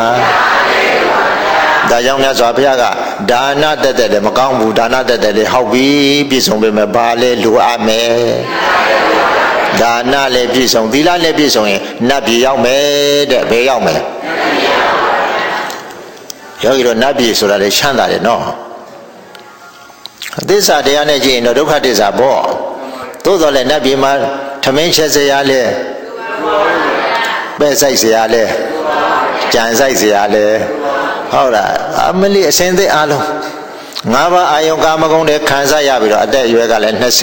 ဒါကြောင့်မြတ်စွာဘုရားကဒါနတက်တယ်လည်းမကောင်းဘူးဒါနတက်တယ်လည်းဟောက်ပြီးပြည့်စုံပေမဲ့ဘာလဲလိုအပ်မယ်ဒါနလည်းပြည့်စုံသီလလည်းပြည့်စုံရင်နတ်ပြည်ရောက်မယ်တဲ့ဘယ်ရောက်မယ်ယောဂီတို့နတ်ပြည်ဆိုတာလေချမ်းသာတယ်နော်သစ္စာတရားနဲ့ကြည့်ရင်တော့ဒုက္ခသစ္စာပေါ့သို့တော်လည်းနတ်ပြည်မှာထမင်းချက်စရာလဲပဲ့ဆိုင်စရာလဲကြံဆိုင်စရာလဲဟုတ်လားအမလီအစင်းသိအားလုံး၅ပါးအာယုံကာမဂုဏ်တွေခံစားရပြီးတော့အသက်အရွယ်ကလည်း20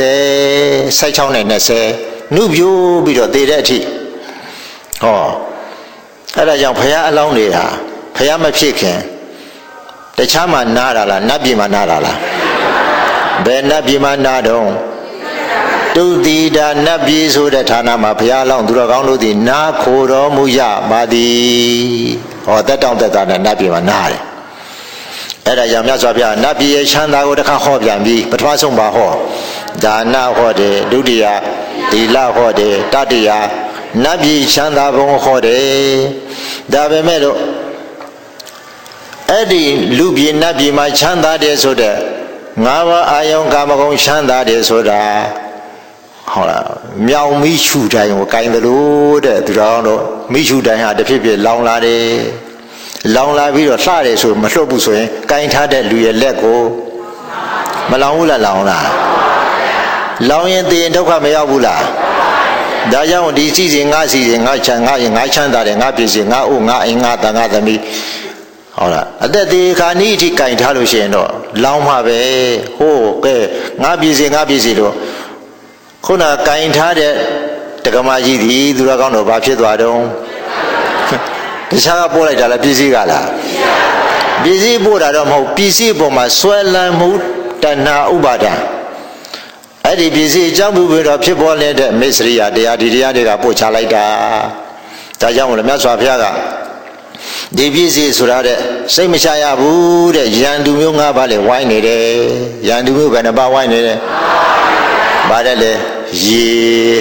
16နဲ့20နှုတ်ပြိုးပြီးတော့သေတဲ့အထိဟောအဲ့ဒါကြောင့်ဘုရားအလောင်းတွေဟာဘုရားမဖြစ်ခင်တခြားမှာနားတာလားနတ်ပြည်မှာနားတာလားဘယ်နတ်ပြည်မှာနားတော့တုတိတာနတ်ပြည်ဆိုတဲ့ဌာနမှာဘုရားအလောင်းသူတော်ကောင်းတို့သည်နားခိုတော်မူရပါသည်ဟောတက်တောင့်တက်တာနဲ့နတ်ပြည်မှာနားတယ်အဲ့ဒါကြောင့်မြတ်စွာဘုရားနတ်ပြည်ရဲ့ချမ်းသာကိုတစ်ခါဟောပြန်ပြီးပထမဆုံးပါဟောဒါနဟောတယ်ဒုတိယသီလဟောတယ်တတိယနတ်ပြည်ချမ်းသာဘုံဟောတယ်ဒါပေမဲ့လို့အဲ့ဒီလူပြည်နတ်ပြည်မှာချမ်းသာတယ်ဆိုတဲ့၅ပါးအာယုံကာမဂုဏ်ချမ်းသာတယ်ဆိုတာဟုတ်လားမြောင်မိရှုတိုင်းကိုကိုင်းတယ်လို့တဲ့သူတော်တို့မိရှုတိုင်းဟာတစ်ဖြစ်ဖြစ်လောင်လာတယ်လောင်လာပြီးတော့လှတယ်ဆိုမလွတ်ဘူးဆိုရင်ကိုင်းထားတဲ့လူရဲ့လက်ကိုမလောင်ဘူးလားလောင်လားလောင်ရင်သိရင်ဒုက္ခမရောက်ဘူးလားဒါကြောင့်ဒီစီစဉ်ငါစီစဉ်ငါချမ်းသာတယ်ငါပြည်စီငါအိုငါအိမ်ငါတန်ငါသမီးဟုတ်လားအသက်သေးခါနီးအထိကင်ထားလို့ရှိရင်တော့လောင်းမှာပဲဟိုးကဲငါပြည်စီလို့ခုနကင်ထားတဲ့တက္ကမကြီးဒီသူတော်ကောင်းတို့ဘာဖြစ်သွားတော့တခြားကပို့လိုက်တာလားပြည်စီကလားပြည်စီပို့တာတော့မဟုတ်ပြည်စီပေါ်မှာဆွဲလန်းမှုတဏှာဥပါဒံအဲ့ဒီပြည်စီအကြောင်းပြုပြီးတော့ဖြစ်ပေါ်နေတဲ့မေစရိယတရားဒီတရားတွေကပို့ချလိုက်တာဒါကြောင့်မလို့မြတ်စွာဘုရားကဒီပြည့်စည်ဆိုတာတဲ့စိတ်မချရဘူးတဲ့ရန်သူမျိုး၅ပါးလေဝိုင်းနေတယ်ရန်သူမျိုးဘယ်နှပါးဝိုင်းနေတယ်ဘာတဲ့လဲရေ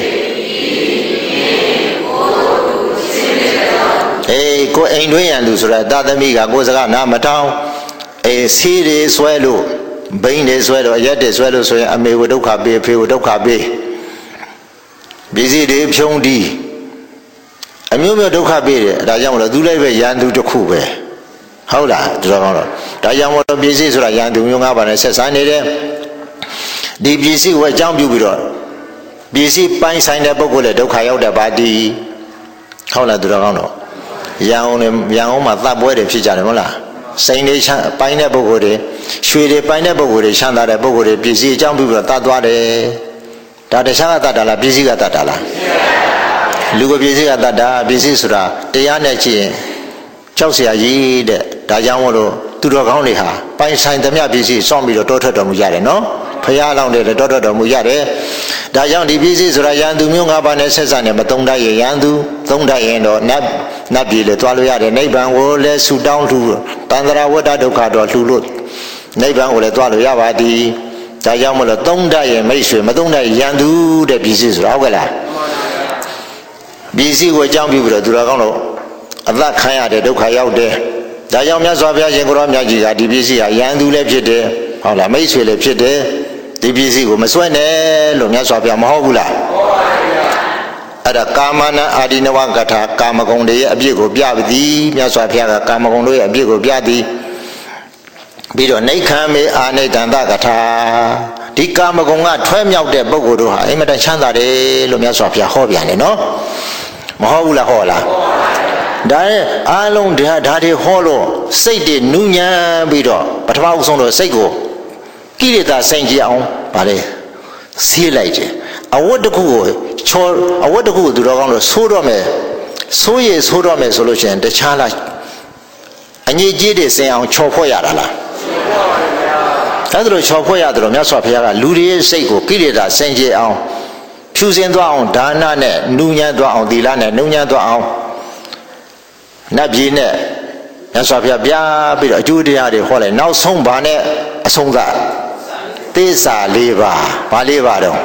ကိုအိမ်တွင်းရန်သူဆိုတာသာသမီကကိုစကားနားမထောင်ဆေးတွေဆွဲလို့ဘိန်းတွေဆွဲလို့အရက်တွေဆွဲလို့ဆိုရင်အမေကိုဒုက္ခပေးအဖေကိုဒုက္ခပေးပစ္စည်းတွေဖြုံးတီးအမျိုးမျိုးဒုက္ခပေးတယ်ဒါကြောင့်မလို့သူလည်းပဲရန်သူတစ်ခုပဲဟုတ်လားဒီလိုကောင်းတော့ဒါကြောင့်မလို့ပစ္စည်းဆိုတာရန်သူမျိုး၅ပါးနဲ့ဆက်ဆံနေတယ်ဒီပစ္စည်းကိုအကြောင်းပြုပြီးတော့ပစ္စည်းပိုင်းဆိုင်တဲ့ပုဂ္ဂိုလ်လည်းဒုက္ခရောက်တတ်ပါသည်ဟုတ်လားဒီလိုကောင်းတော့ရန်အောင်မှာသတ်ပွဲတွေဖြစ်ကြတယ်မဟုတ်လားစိန်တွေပိုင်းတဲ့ပုဂ္ဂိုလ်တွေရွှေတွေပိုင်းတဲ့ပုဂ္ဂိုလ်တွေချမ်းသာတဲ့ပုဂ္ဂိုလ်တွေပစ္စည်းအကြောင်းပြုပြီးတော့တတ်သွားတယ်ဒါတခြားကတတ်တာလားပစ္စည်းကတတ်တာလားလူကိုပစ္စည်းကတတ်တာပစ္စည်းဆိုတာတရားနဲ့ကြည့်ရင်ကြောက်เสียကြီးတဲ့ဒါကြောင့်မို့လို့သူတော်ကောင်းတွေဟာပိုင်ဆိုင်သမျှပစ္စည်းစောင့်ပြီးတော့တောထွက်တော်မူရတယ်နော်ဖရာလောင်းတွေလည်းတောထွက်တော်မူရတယ်ဒါကြောင့်ဒီပစ္စည်းဆိုတာရန်သူမျိုး၅ပါးနဲ့ဆက်ဆံတယ်မသုံးတတ်ရင်ရန်သူသုံးတတ်ရင်တော့နတ်ပြည်လေသွားလို့ရတယ်နိဗ္ဗာန်ကိုလည်းဆူတောင်းလှူတန္တရာဝတ္တဒုက္ခတော့လှူလို့နိဗ္ဗာန်ကိုလည်းသွားလို့ရပါသည်ဒါကြောင့်မို့လို့သုံးတတ်ရင်မိတ်ဆွေမသုံးတတ်ရန်သူတဲ့ပစ္စည်းဆိုတာဟုတ်ကဲ့လားပစ္စည်းကိုအကြောင်းပြုပြီးတော့သူတော်ကောင်းတို့အသက်ခံရတဲ့ဒုက္ခရောက်တယ်ဒါကြောင့်မြတ်စွာဘုရားရှင်ကိုရောမြတ်ကြီးကဒီပစ္စည်းဟာရန်သူလည်းဖြစ်တယ်ဟုတ်လားမိတ်ဆွေလည်းဖြစ်တယ်ဒီပစ္စည်းကိုမစွဲနဲ့လို့မြတ်စွာဘုရားမဟုတ်ဘူးလားအဲ့ဒါကာမနာအာဒီနဝကထာကာမဂုဏ်တွေရဲ့အပြစ်ကိုပြသည်မြတ်စွာဘုရားကကာမဂုဏ်တို့ရဲ့အပြစ်ကိုပြသည်ပြီးတော့နိခမ်းမေအာနိတန္တကထာဒီကာမဂုဏ်ကထွဲမြောက်တဲ့ပုဂ္ဂိုလ်တို့ဟာအင်မတန်ချမ်းသာတယ်လို့မြတ်စွာဘုရားဟောပြန်တယ်နော်မဟုတ်ဘူးလားဟောလားဒါနဲ့အားလုံးဓာတ်တွေဟောလို့စိတ်တွေနူးညံ့ပြီးတော့ပထမအဆုံးတော့စိတ်ကိုကိလေသာဆိုင်ကြအောင်ဗါလေဆေးလိုက်တယ်အဝတ်တစ်ခုကိုအဝတ်တစ်ခုကိုသူတော်ကောင်းလို့ဆိုးတော့မယ်ဆိုတော့မယ်ဆိုလို့ရှိရင်တခြားလားအငြိကြီးတွေစင်အောင်ချော်ဖွဲ့ရတာလားအဲ့ဒါလိုချော်ဖွဲ့ရတယ်လို့မြတ်စွာဘုရားကလူတွေရဲ့စိတ်ကိုကိလေသာဆိုင်ကြအောင်ဖြူစင်သွားအောင်ဒါနနဲ့နူးညံ့သွားအောင်သီလနဲ့နူးညံ့သွားအောင်နတ်ပြည်နဲ့မြတ်စွာဘုရားပြပြီးတော့အကျိုးတရားတွေဟောလိုက်နောက်ဆုံးဘာနဲ့အဆုံးသတ်သစ္စာ၄ပါးဘာ၄ပါးတော့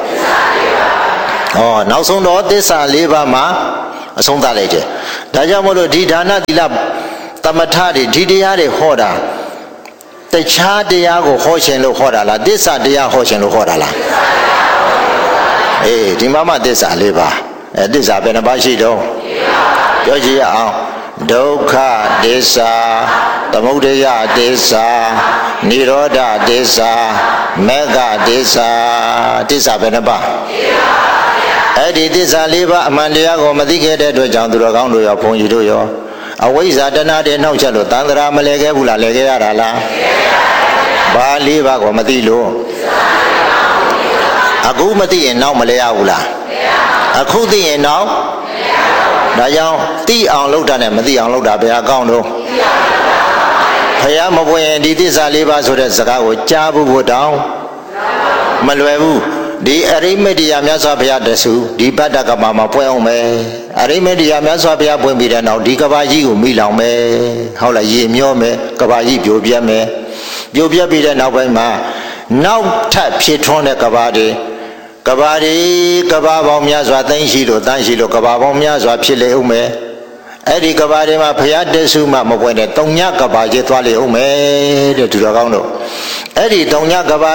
နောက်ဆုံးတော့သစ္စာ၄ပါးမှာအဆုံးသတ်လိုက်တယ်ဒါကြောင့်မို့လို့ဒီဒါနသီလသမထတွေဒီတရားတွေဟောတာတခြားတရားကိုဟောရှင်လို့ဟောတာလားသစ္စာတရားဟောရှင်လို့ဟောတာလားအေးဒီမှာသစ္စာ၄ပါးသစ္စာဘယ်နှပါးရှိတော့ပြောကြည့်ရအောင်ဒုက္ခသစ္စာသမုဒယသစ္စာនិရောဓသစ္စာမေဃသစ္စာသစ္စာဘယ်နှပါးအဲ့ဒီသစ္စာ၄ပါးအမှန်တရားကိုမသိခဲ့တဲ့အတွက်ကြောင့်သူတော်ကောင်းတို့ရောဘုန်းကြီးတို့ရောအဝိဇ္ဇာတဏှာတွေနှောက်ချက်လို့သံဃာမလဲခဲ့ဘူးလားလဲခဲ့ရတာလားဘာ၄ပါးကိုမသိလို့အခုမသိရင်နောက်မလဲရဘူးလားအခုသိရင်နောက်ဒါကြောင့်သိအောင်လုပ်တာနဲ့မသိအောင်လုပ်တာဘယ်အကောင်းတော့ဘုရားမပွင့်ရင်ဒီသစ္စာ၄ပါးဆိုတဲ့စကားကိုကြားဖို့တောင်းမလွယ်ဘူးဒီအရိမတ္တရာမြတ်စွာဘုရားတဆူဒီပတ္တကမမှာပွင့်အောင်မယ်အရိမတ္တရာမြတ်စွာဘုရားပွင့်ပြီးတဲ့နောက်ဒီကဘာကြီးကိုမိလောင်မယ်ဟုတ်လားရေမျောမယ်ကဘာကြီးပြိုပြတ်မယ်ပြိုပြတ်ပြီးတဲ့နောက်ပိုင်းမှာနောက်ထပ်ဖြစ်ထွန်းတဲ့ကဘာတွေကဘာပေါင်းများစွာသိမ့်ရှိလို့တန်းရှိလို့ကဘာပေါင်းများစွာဖြစ်လေဦးမယ်အဲ့ဒီကဘာတွေမှာဘုရားတဆူမှမပွင့်တဲ့တုံညကဘာကြီးသွားလေဦးမယ်တဲ့သူတော်ကောင်းတို့အဲ့ဒီတုံညကဘာ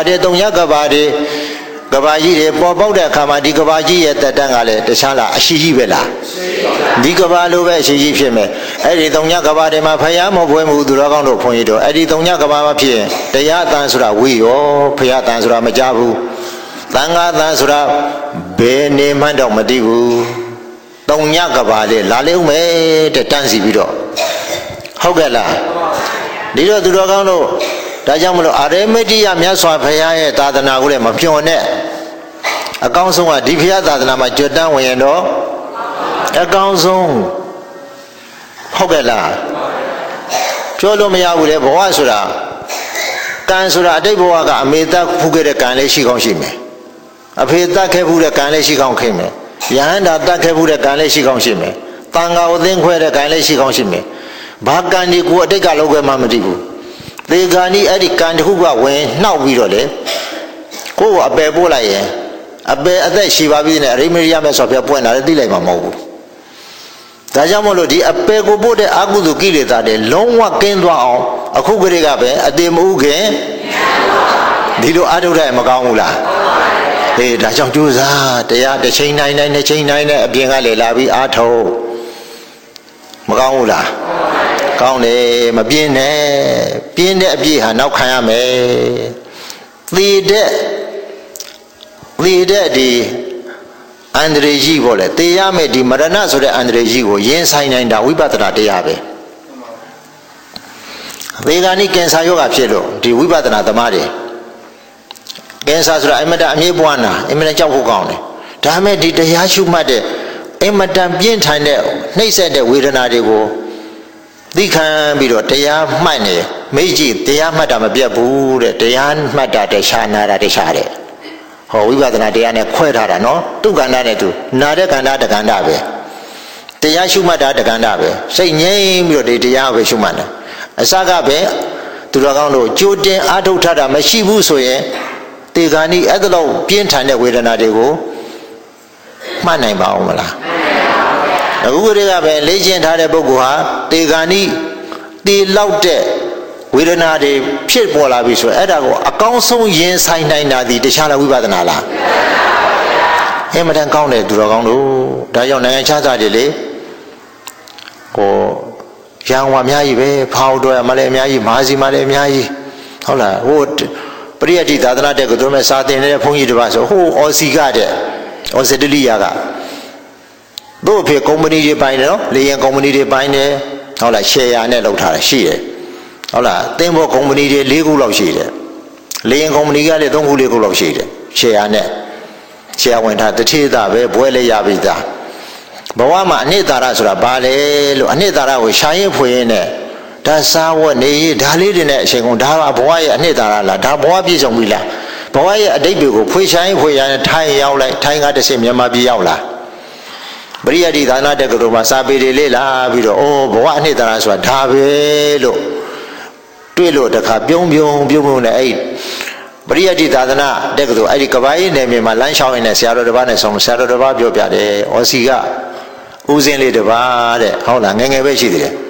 ကြီးတွေပေါ်ပေါက်တဲ့အခါမှာဒီကဘာကြီးရဲ့တက်တန်းကလည်းတခြားလားအရှိကြီးပဲလားဒီကဘာလိုပဲအရှိကြီးဖြစ်မယ်အဲ့ဒီတုံညကဘာတွေမှာဖယားမပွဲမှုသူတော်ကောင်းတို့ဖွင့်ရတော့အဲ့ဒီတုံညကဘာမှာဖြစ်ရင်တရားအတန်ဆိုတာဝိရောဖယားအတန်ဆိုတာမကြဘူးသံဃာအတန်ဆိုတာဘယ်နေမှန်းတော့မသိဘူးတုံညကဘာလေးလာလေဦးမယ်တဲ့တန်းစီပြီးတော့ဟုတ်ကဲ့လားဒီတော့သူတော်ကောင်းတို့ဒါကြောင့်မလို့အရိမတ္တယမြတ်စွာဘုရားရဲ့သာသနာကိုလည်းမပြောနဲ့ အကောင်းဆုံးကဒီဘုရားသာသနာမှာကြွတန်းဝင်ရင်တော့အကောင်းဆုံးဟုတ်ကဲ့လားပြောလို့မရဘူးလေဘဝဆိုတာကံဆိုတာအတိတ်ဘဝကအမေသက်ဖူးခဲ့တဲ့ကံလေးရှိကောင်းရှိမယ်အဖေသက်ခဲ့ဖူးတဲ့ကံလေးရှိကောင်းခင်မယ်ယဟန္တာသက်ခဲ့ဖူးတဲ့ကံလေးရှိကောင်းရှိမယ်တန်ဃာအသင်းခွဲတဲ့ကံလေးရှိကောင်းရှိမယ်ဘာကံဒီကိုအတိတ်ကလောက်ခဲ့မှမသိဘူးသေဂာနီအဲ့ဒီကံတစ်ခုကဝင်နှောက်ပြီးတော့လေကိုယ်ကအပယ်ပို့လိုက်ရင်အပယ်အသက်ရှိပါပြီနဲ့အရိမရိယမဲ့ဆိုပြပွင့်လာတယ်သိလိုက်မှာမဟုတ်ဘူးဒါကြောင့်မို့လို့ဒီအပယ်ကိုပို့တဲ့အကုသိုလ်ကိလေသာတွေလုံးဝကင်းသွားအောင်အခုကလေးကပဲအတေမဥခင်ဒီလိုအထုတ်တဲ့မကောင်းဘူးလားဟေးဒါကြောင့်ကြိုးစားတရားတစ်ချိန်နိုင်နှစ်ချိန်နိုင်တဲ့အပြင်ကလေလာပြီးအာထုတ်မကောင်းဘူးလားကောင်းတယ်မပြင်းနဲ့ပြင်းတဲ့အပြည့်ဟာနောက်ခံရမယ်သေတဲ့ဒီအန္တရာယ်ကြီးပေါ့လေသေရမယ်ဒီမရဏဆိုတဲ့အန္တရာယ်ကြီးကိုရင်ဆိုင်နိုင်တာဝိပဿနာတရားပဲသေဂာနိကင်ဆာယောဂဖြစ်လို့ဒီဝိပဿနာသမားတွေကင်ဆာဆိုတာအင်မတန်အမြဲပွားနာအင်မတန်ကြောက်ဖို့ကောင်းတယ်ဒါပေမဲ့ဒီတရားရှုမှတ်တဲ့အင်မတန်ပြင်းထန်တဲ့နှိမ့်ဆက်တဲ့ဝေဒနာတွေကိုသိခံပြီးတော့တရားမှတ်နေမိတ်ကြည့်တရားမှတ်တာမပြတ်ဘူးတဲ့တရားမှတ်တာတခြားနာတာတခြားတဲ့ဟောဝိပဿနာတရားနဲ့ခွဲထားတာနော်သူကန္တာနဲ့သူနာတဲ့ကန္တာတကန္တာပဲတရားရှုမှတ်တာတကန္တာပဲစိတ်ငြိမ်ပြီးတော့ဒီတရားပဲရှုမှတ်တယ်အစကပဲသူတော်ကောင်းတို့ကြိုတင်အာထုတ်ထားတာမရှိဘူးဆိုရင်တေဂာနိအဲ့ဒါလောက်ပြင်းထန်တဲ့ဝေဒနာတွေကိုမှတ်နိုင်ပါအောင်မလားအခုကလေးကပဲလေ့ကျင့်ထားတဲ့ပုဂ္ဂိုလ်ဟာတေဂာနိတေလောက်တဲ့ဝေဒနာတွေဖြစ်ပေါ်လာပြီဆိုအဲ့ဒါကိုအကောင်းဆုံးရင်ဆိုင်နိုင်တာဒီတခြားလားဝိပဿနာလားအမှန်တန်ကောင်းတယ်သူတော်ကောင်းတို့ဒါကြောင့်နိုင်ငံခြားသားတွေလေဟိုရန်ဝါအများကြီးပဲဖောက်တော့မလဲအများကြီးမာစီမလဲအများကြီးဟုတ်လားဟိုပရိယတ္တိသာသနာတက်ကိုတို့မဲ့စာသင်နေတဲ့ဘုန်းကြီးတစ်ပါးဆိုဟိုအော်စီကတဲ့အော်စတလိယာကတို့အဖေကုမ္ပဏီတွေပိုင်တယ်နော်လေယာဉ်ကုမ္ပဏီတွေပိုင်တယ်ဟုတ်လားရှယ်ယာနဲ့လုပ်ထားတာရှိတယ်ဟုတ်လားသင်္ဘောကုမ္ပဏီတွေ၄ခုလောက်ရှိတယ်လေယာဉ်ကုမ္ပဏီကလည်း၃ခု၄ခုလောက်ရှိတယ်ရှယ်ယာနဲ့ရှယ်ယာဝင်ထားတထေးသားပဲဘွဲလည်းရပြီသားဘဝမှာအနှစ်သာရဆိုတာဘာလဲလို့အနှစ်သာရကိုရှာရင်ဖွေရင်နဲ့ဒါစားဝတ်နေရဒါလေးတွေနဲ့အချိန်ကုန်ဒါကဘဝရဲ့အနှစ်သာရလားဒါဘဝပြည့်စုံပြီလားဘဝရဲ့အတိတ်တွေကိုဖွေရှာရင်ဖွေရရင်ထိုင်ရောက်လိုက်ထိုင်ကတစ်ဆင့်မြန်မာပြည်ရောက်လာပရိယတ္တိသာနာတက္ကသိုလ်မှာစာပေတွေလေ့လာပြီးတော့အိုးဘဝအနှစ်သာရဆိုတာဒါပဲလို့တွေ့လို့တခါပြုံးနဲ့အဲ့ပရိယတ္တိသာသနာတက္ကသိုလ်အဲ့ဒီကဘာရေးနယ်မြေမှာလမ်းလျှောက်ရင်းနဲ့ဆရာတော်တစ်ပါးနဲ့ဆောင်ဆရာတော်တစ်ပါးပြောပြတယ်ဩစီကဦးစင်းလေးတစ်ပါးတဲ့ဟုတ်လားငယ်ငယ်ပဲရှိသေးတယ်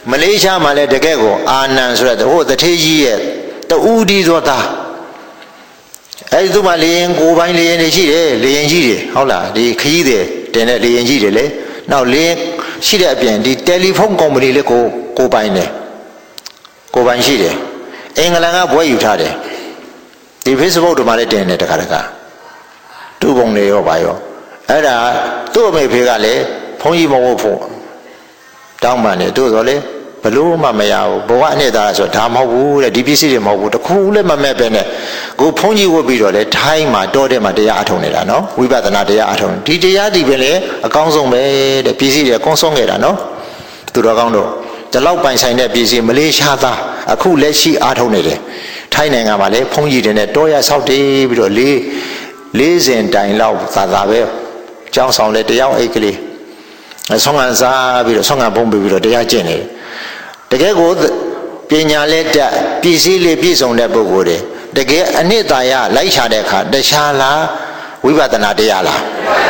မလေးရှားမှာလည်းတကယ်ကိုအာနန်ဆိုတဲ့ဟိုတထေးကြီးရဲ့တူဒီဆိုတာအဲဒီသူ့မှာလေရင်ကိုယ်ပိုင်းလေရင်တွေရှိတယ်လေရင်ကြီးတွေဟုတ်လားဒီခကြီးတွေတင်တဲ့လေရင်ကြီးတွေလေနောက်လေရင်ရှိတဲ့အပြင်ဒီတယ်လီဖုန်းကုမ္ပဏီလေးကိုပိုင်းတယ်ကိုပိုင်းရှိတယ်အင်္ဂလန်ကဘွဲယူထားတယ်ဒီ Facebook တို့မှာလည်းတင်တယ်တခါတခါတူပုံတွေရောပါရောအဲ့ဒါသူ့အမေဖေကလည်းဘုန်းကြီးမဟုတ်ဖို့တောင်းပန်တယ်တို့ဆိုလေဘလို့မှမရဘူးဘဝနဲ့သားဆိုဒါမဟုတ်ဘူးတဲ့ဒီပစ္စည်းတွေမဟုတ်ဘူးတခုလည်းမမဲ့ပဲနဲ့ကိုဘုန်းကြီးဝတ်ပြီးတော့လေထိုင်းမှာတောထဲမှာတရားအထုံနေတာနော်ဝိပဿနာတရားအထုံဒီတရားဒီပဲလေအကောင်းဆုံးပဲတဲ့ပစ္စည်းတွေကုန်းဆုံးခဲ့တာနော်သူတော်ကောင်းတို့ဒီလောက်ပိုင်ဆိုင်တဲ့ပစ္စည်းမလေးရှားသားအခုလက်ရှိအားထုံနေတယ်ထိုင်းနိုင်ငံမှာလေဘုန်းကြီးတွေနဲ့တောရဆောက်တည်ပြီးတော့လေးစင်တိုင်လောက်သာပဲကျောင်းဆောင်လေတရားအိတ်ကလေးဆောင်းကန်စားပြီးတော့ဆောင်းကန်ပုံပြီးတော့တရားကျင့်နေတယ်တကယ်ကိုပညာလက်တက်ပစ္စည်းလေးပြည့်စုံတဲ့ပုဂ္ဂိုလ်တွေတကယ်အနှစ်သာရလိုက်ရှာတဲ့အခါတခြားလားဝိပဿနာတရားလား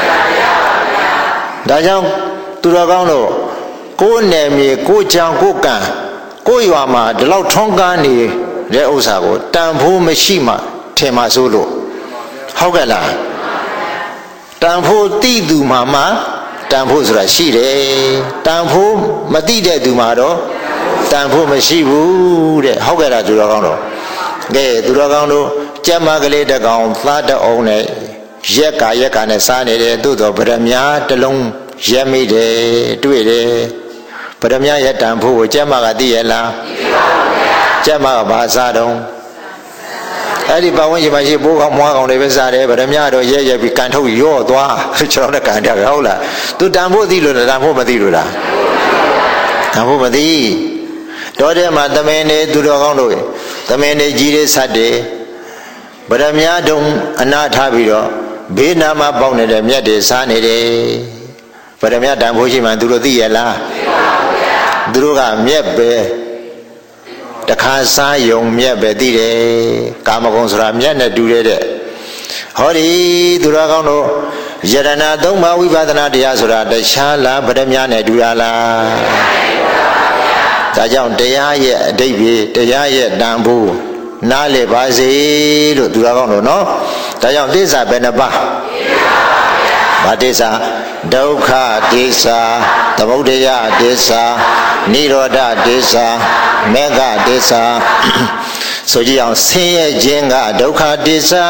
ဒါကြောင့်သူတော်ကောင်းတို့ကိုယ်နယ်မြေကိုယ်ကြောင်ကိုယ်ကံကိုယ်ရွာမှာဒီလောက်ထွန်းကားနေတဲ့ဥစ္စာကိုတန်ဖိုးမရှိမှထင်မှဆိုလို့ဟုတ်ကဲ့လားတန်ဖိုးတိသူမှာတန်ဖိုးဆိုတာရှိတယ်တန်ဖိုးမတိတဲ့သူမှာတော့တန်ဖို့မရှိဘူးတဲ့ဟုတ်ကဲ့လားသူတော်ကောင်းတို့ကဲသူတော်ကောင်းတို့ကြက်မကလေးတကောင်သားတအောင်နဲ့ရက်ကနဲ့စားနေတယ်သို့တော့ဗရမ ्या တစ်လုံးရက်မိတယ်တွေ့တယ်ဗရမ ्या ရဲ့တန်ဖို့ကိုကြက်မကသိရလားသိပါဘူးဗျာကြက်မကဘာစားတော့အဲ့ဒီပတ်ဝန်းကျင်မှာရှိပိုးကောင်မွားကောင်တွေပဲစားတယ်ဗရမ ्या တော့ရက်ပြီးကန်ထုတ်ရော့သွားကျွန်တော်လည်းကန်တယ်ဟုတ်လားသူတန်ဖို့သိလို့လားတန်ဖို့မသိလို့လားတန်ဖို့မသိတော်တဲ့မှာသမင်းနေသူတော်ကောင်းတို့သမင်းနေကြီးတွေဆက်တယ်ဗရမ ्या တုံအနာထားပြီးတော့ဘေးနာမှာပေါက်နေတဲ့မြတ်တွေစားနေတယ်ဗရမ ्या တန်ဖို့ရှိမှသူတို့သိရလားသိပါဘူးဗျာသူတို့ကမြက်ပဲတခါစားယုံမြက်ပဲသိတယ်ကာမဂုဏ်ဆိုတာမြက်နဲ့တူတဲ့ဟောဒီသူတော်ကောင်းတို့ယရဏသုံးပါးဝိပဿနာတရားဆိုတာတခြားလားဗရမ ्या နဲ့တူရလားဒါကြောင့်တရားရဲ့အဓိပ္ပာယ်တရားရဲ့တန်ဖိုးနားလည်ပါစေလို့သူတော်ကောင်းတို့နော်ဒါကြောင့်သစ္စာဘယ်နှပါးဘာသစ္စာဒုက္ခသစ္စာသမုဒယသစ္စာနိရောဓသစ္စာမေဃသစ္စာဆိုကြည့်အောင်ဆင်းရဲခြင်းကဒုက္ခသစ္စာ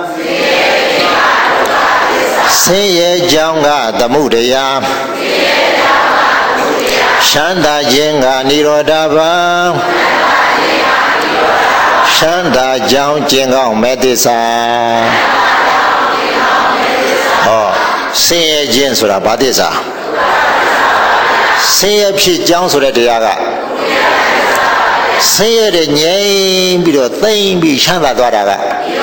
ဆင်းရဲကြောင်းကသမုဒယချမ်းသာခြင်းကနိရောဓပါချမ်းသာကြောင်းကျင့်ကောင်းမဲ့သစ္စာဟောဆင်းရဲခြင်းဆိုတာဘာသစ္စာဆင်းရဲဖြစ်ကြောင်းဆိုတဲ့တရားကဆင်းရဲတဲ့ငြိမ်းပြီးတော့သိမ့်ပြီးချမ်းသာသွားတာက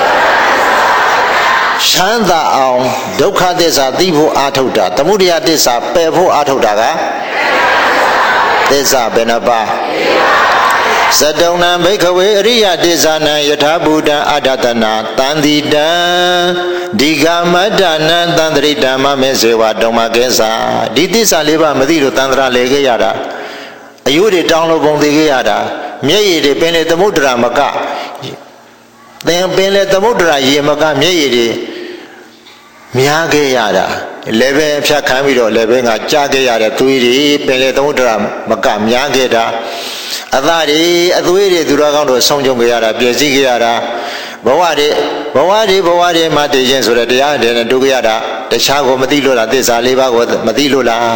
ချမ်းသာအောင်ဒုက္ခသစ္စာသိဖို့အားထုတ်တာသမုဒယသစ္စာပယ်ဖို့အားထုတ်တာကသစ္စာဘယ်နှပါးသတုံနံဘိက္ခဝေအရိယသစ္စာနံယထာဘူတံအတ္တတနာတန်တိတံဒီဂမတ္တနံတန္တရိတံမမေဇေဝတုံမကေသာဒီသစ္စာလေးပါးမသိလို့တန္တရာလေခဲ့ရတာအယုတွေတောင်းလို့ပုံသေးခဲ့ရတာမျက်ရည်တွေပင်လေသမုဒ္ဒရာမကသင်ပင်လေသမုဒ္ဒရာရေမကမျက်ရည်တွေများခဲ့ရတာလည်းပဲဖြတ်ခံပြီးတော့လည်းပဲငါကြားခဲ့ရတဲ့သွေးတွေပင်လေသမုဒ္ဒရာမကများခဲ့တာအသားတွေအသွေးတွေသူတော်ကောင်းတို့ဆုံးကြုံခဲ့ရတာပြည့်စည်ခဲ့ရတာဘဝတွေမှာတည်ခြင်းဆိုတဲ့တရားတွေနဲ့တွေ့ခဲ့ရတာတခြားကိုမသိလို့လားသစ္စာလေးပါးကိုမသိလို့လား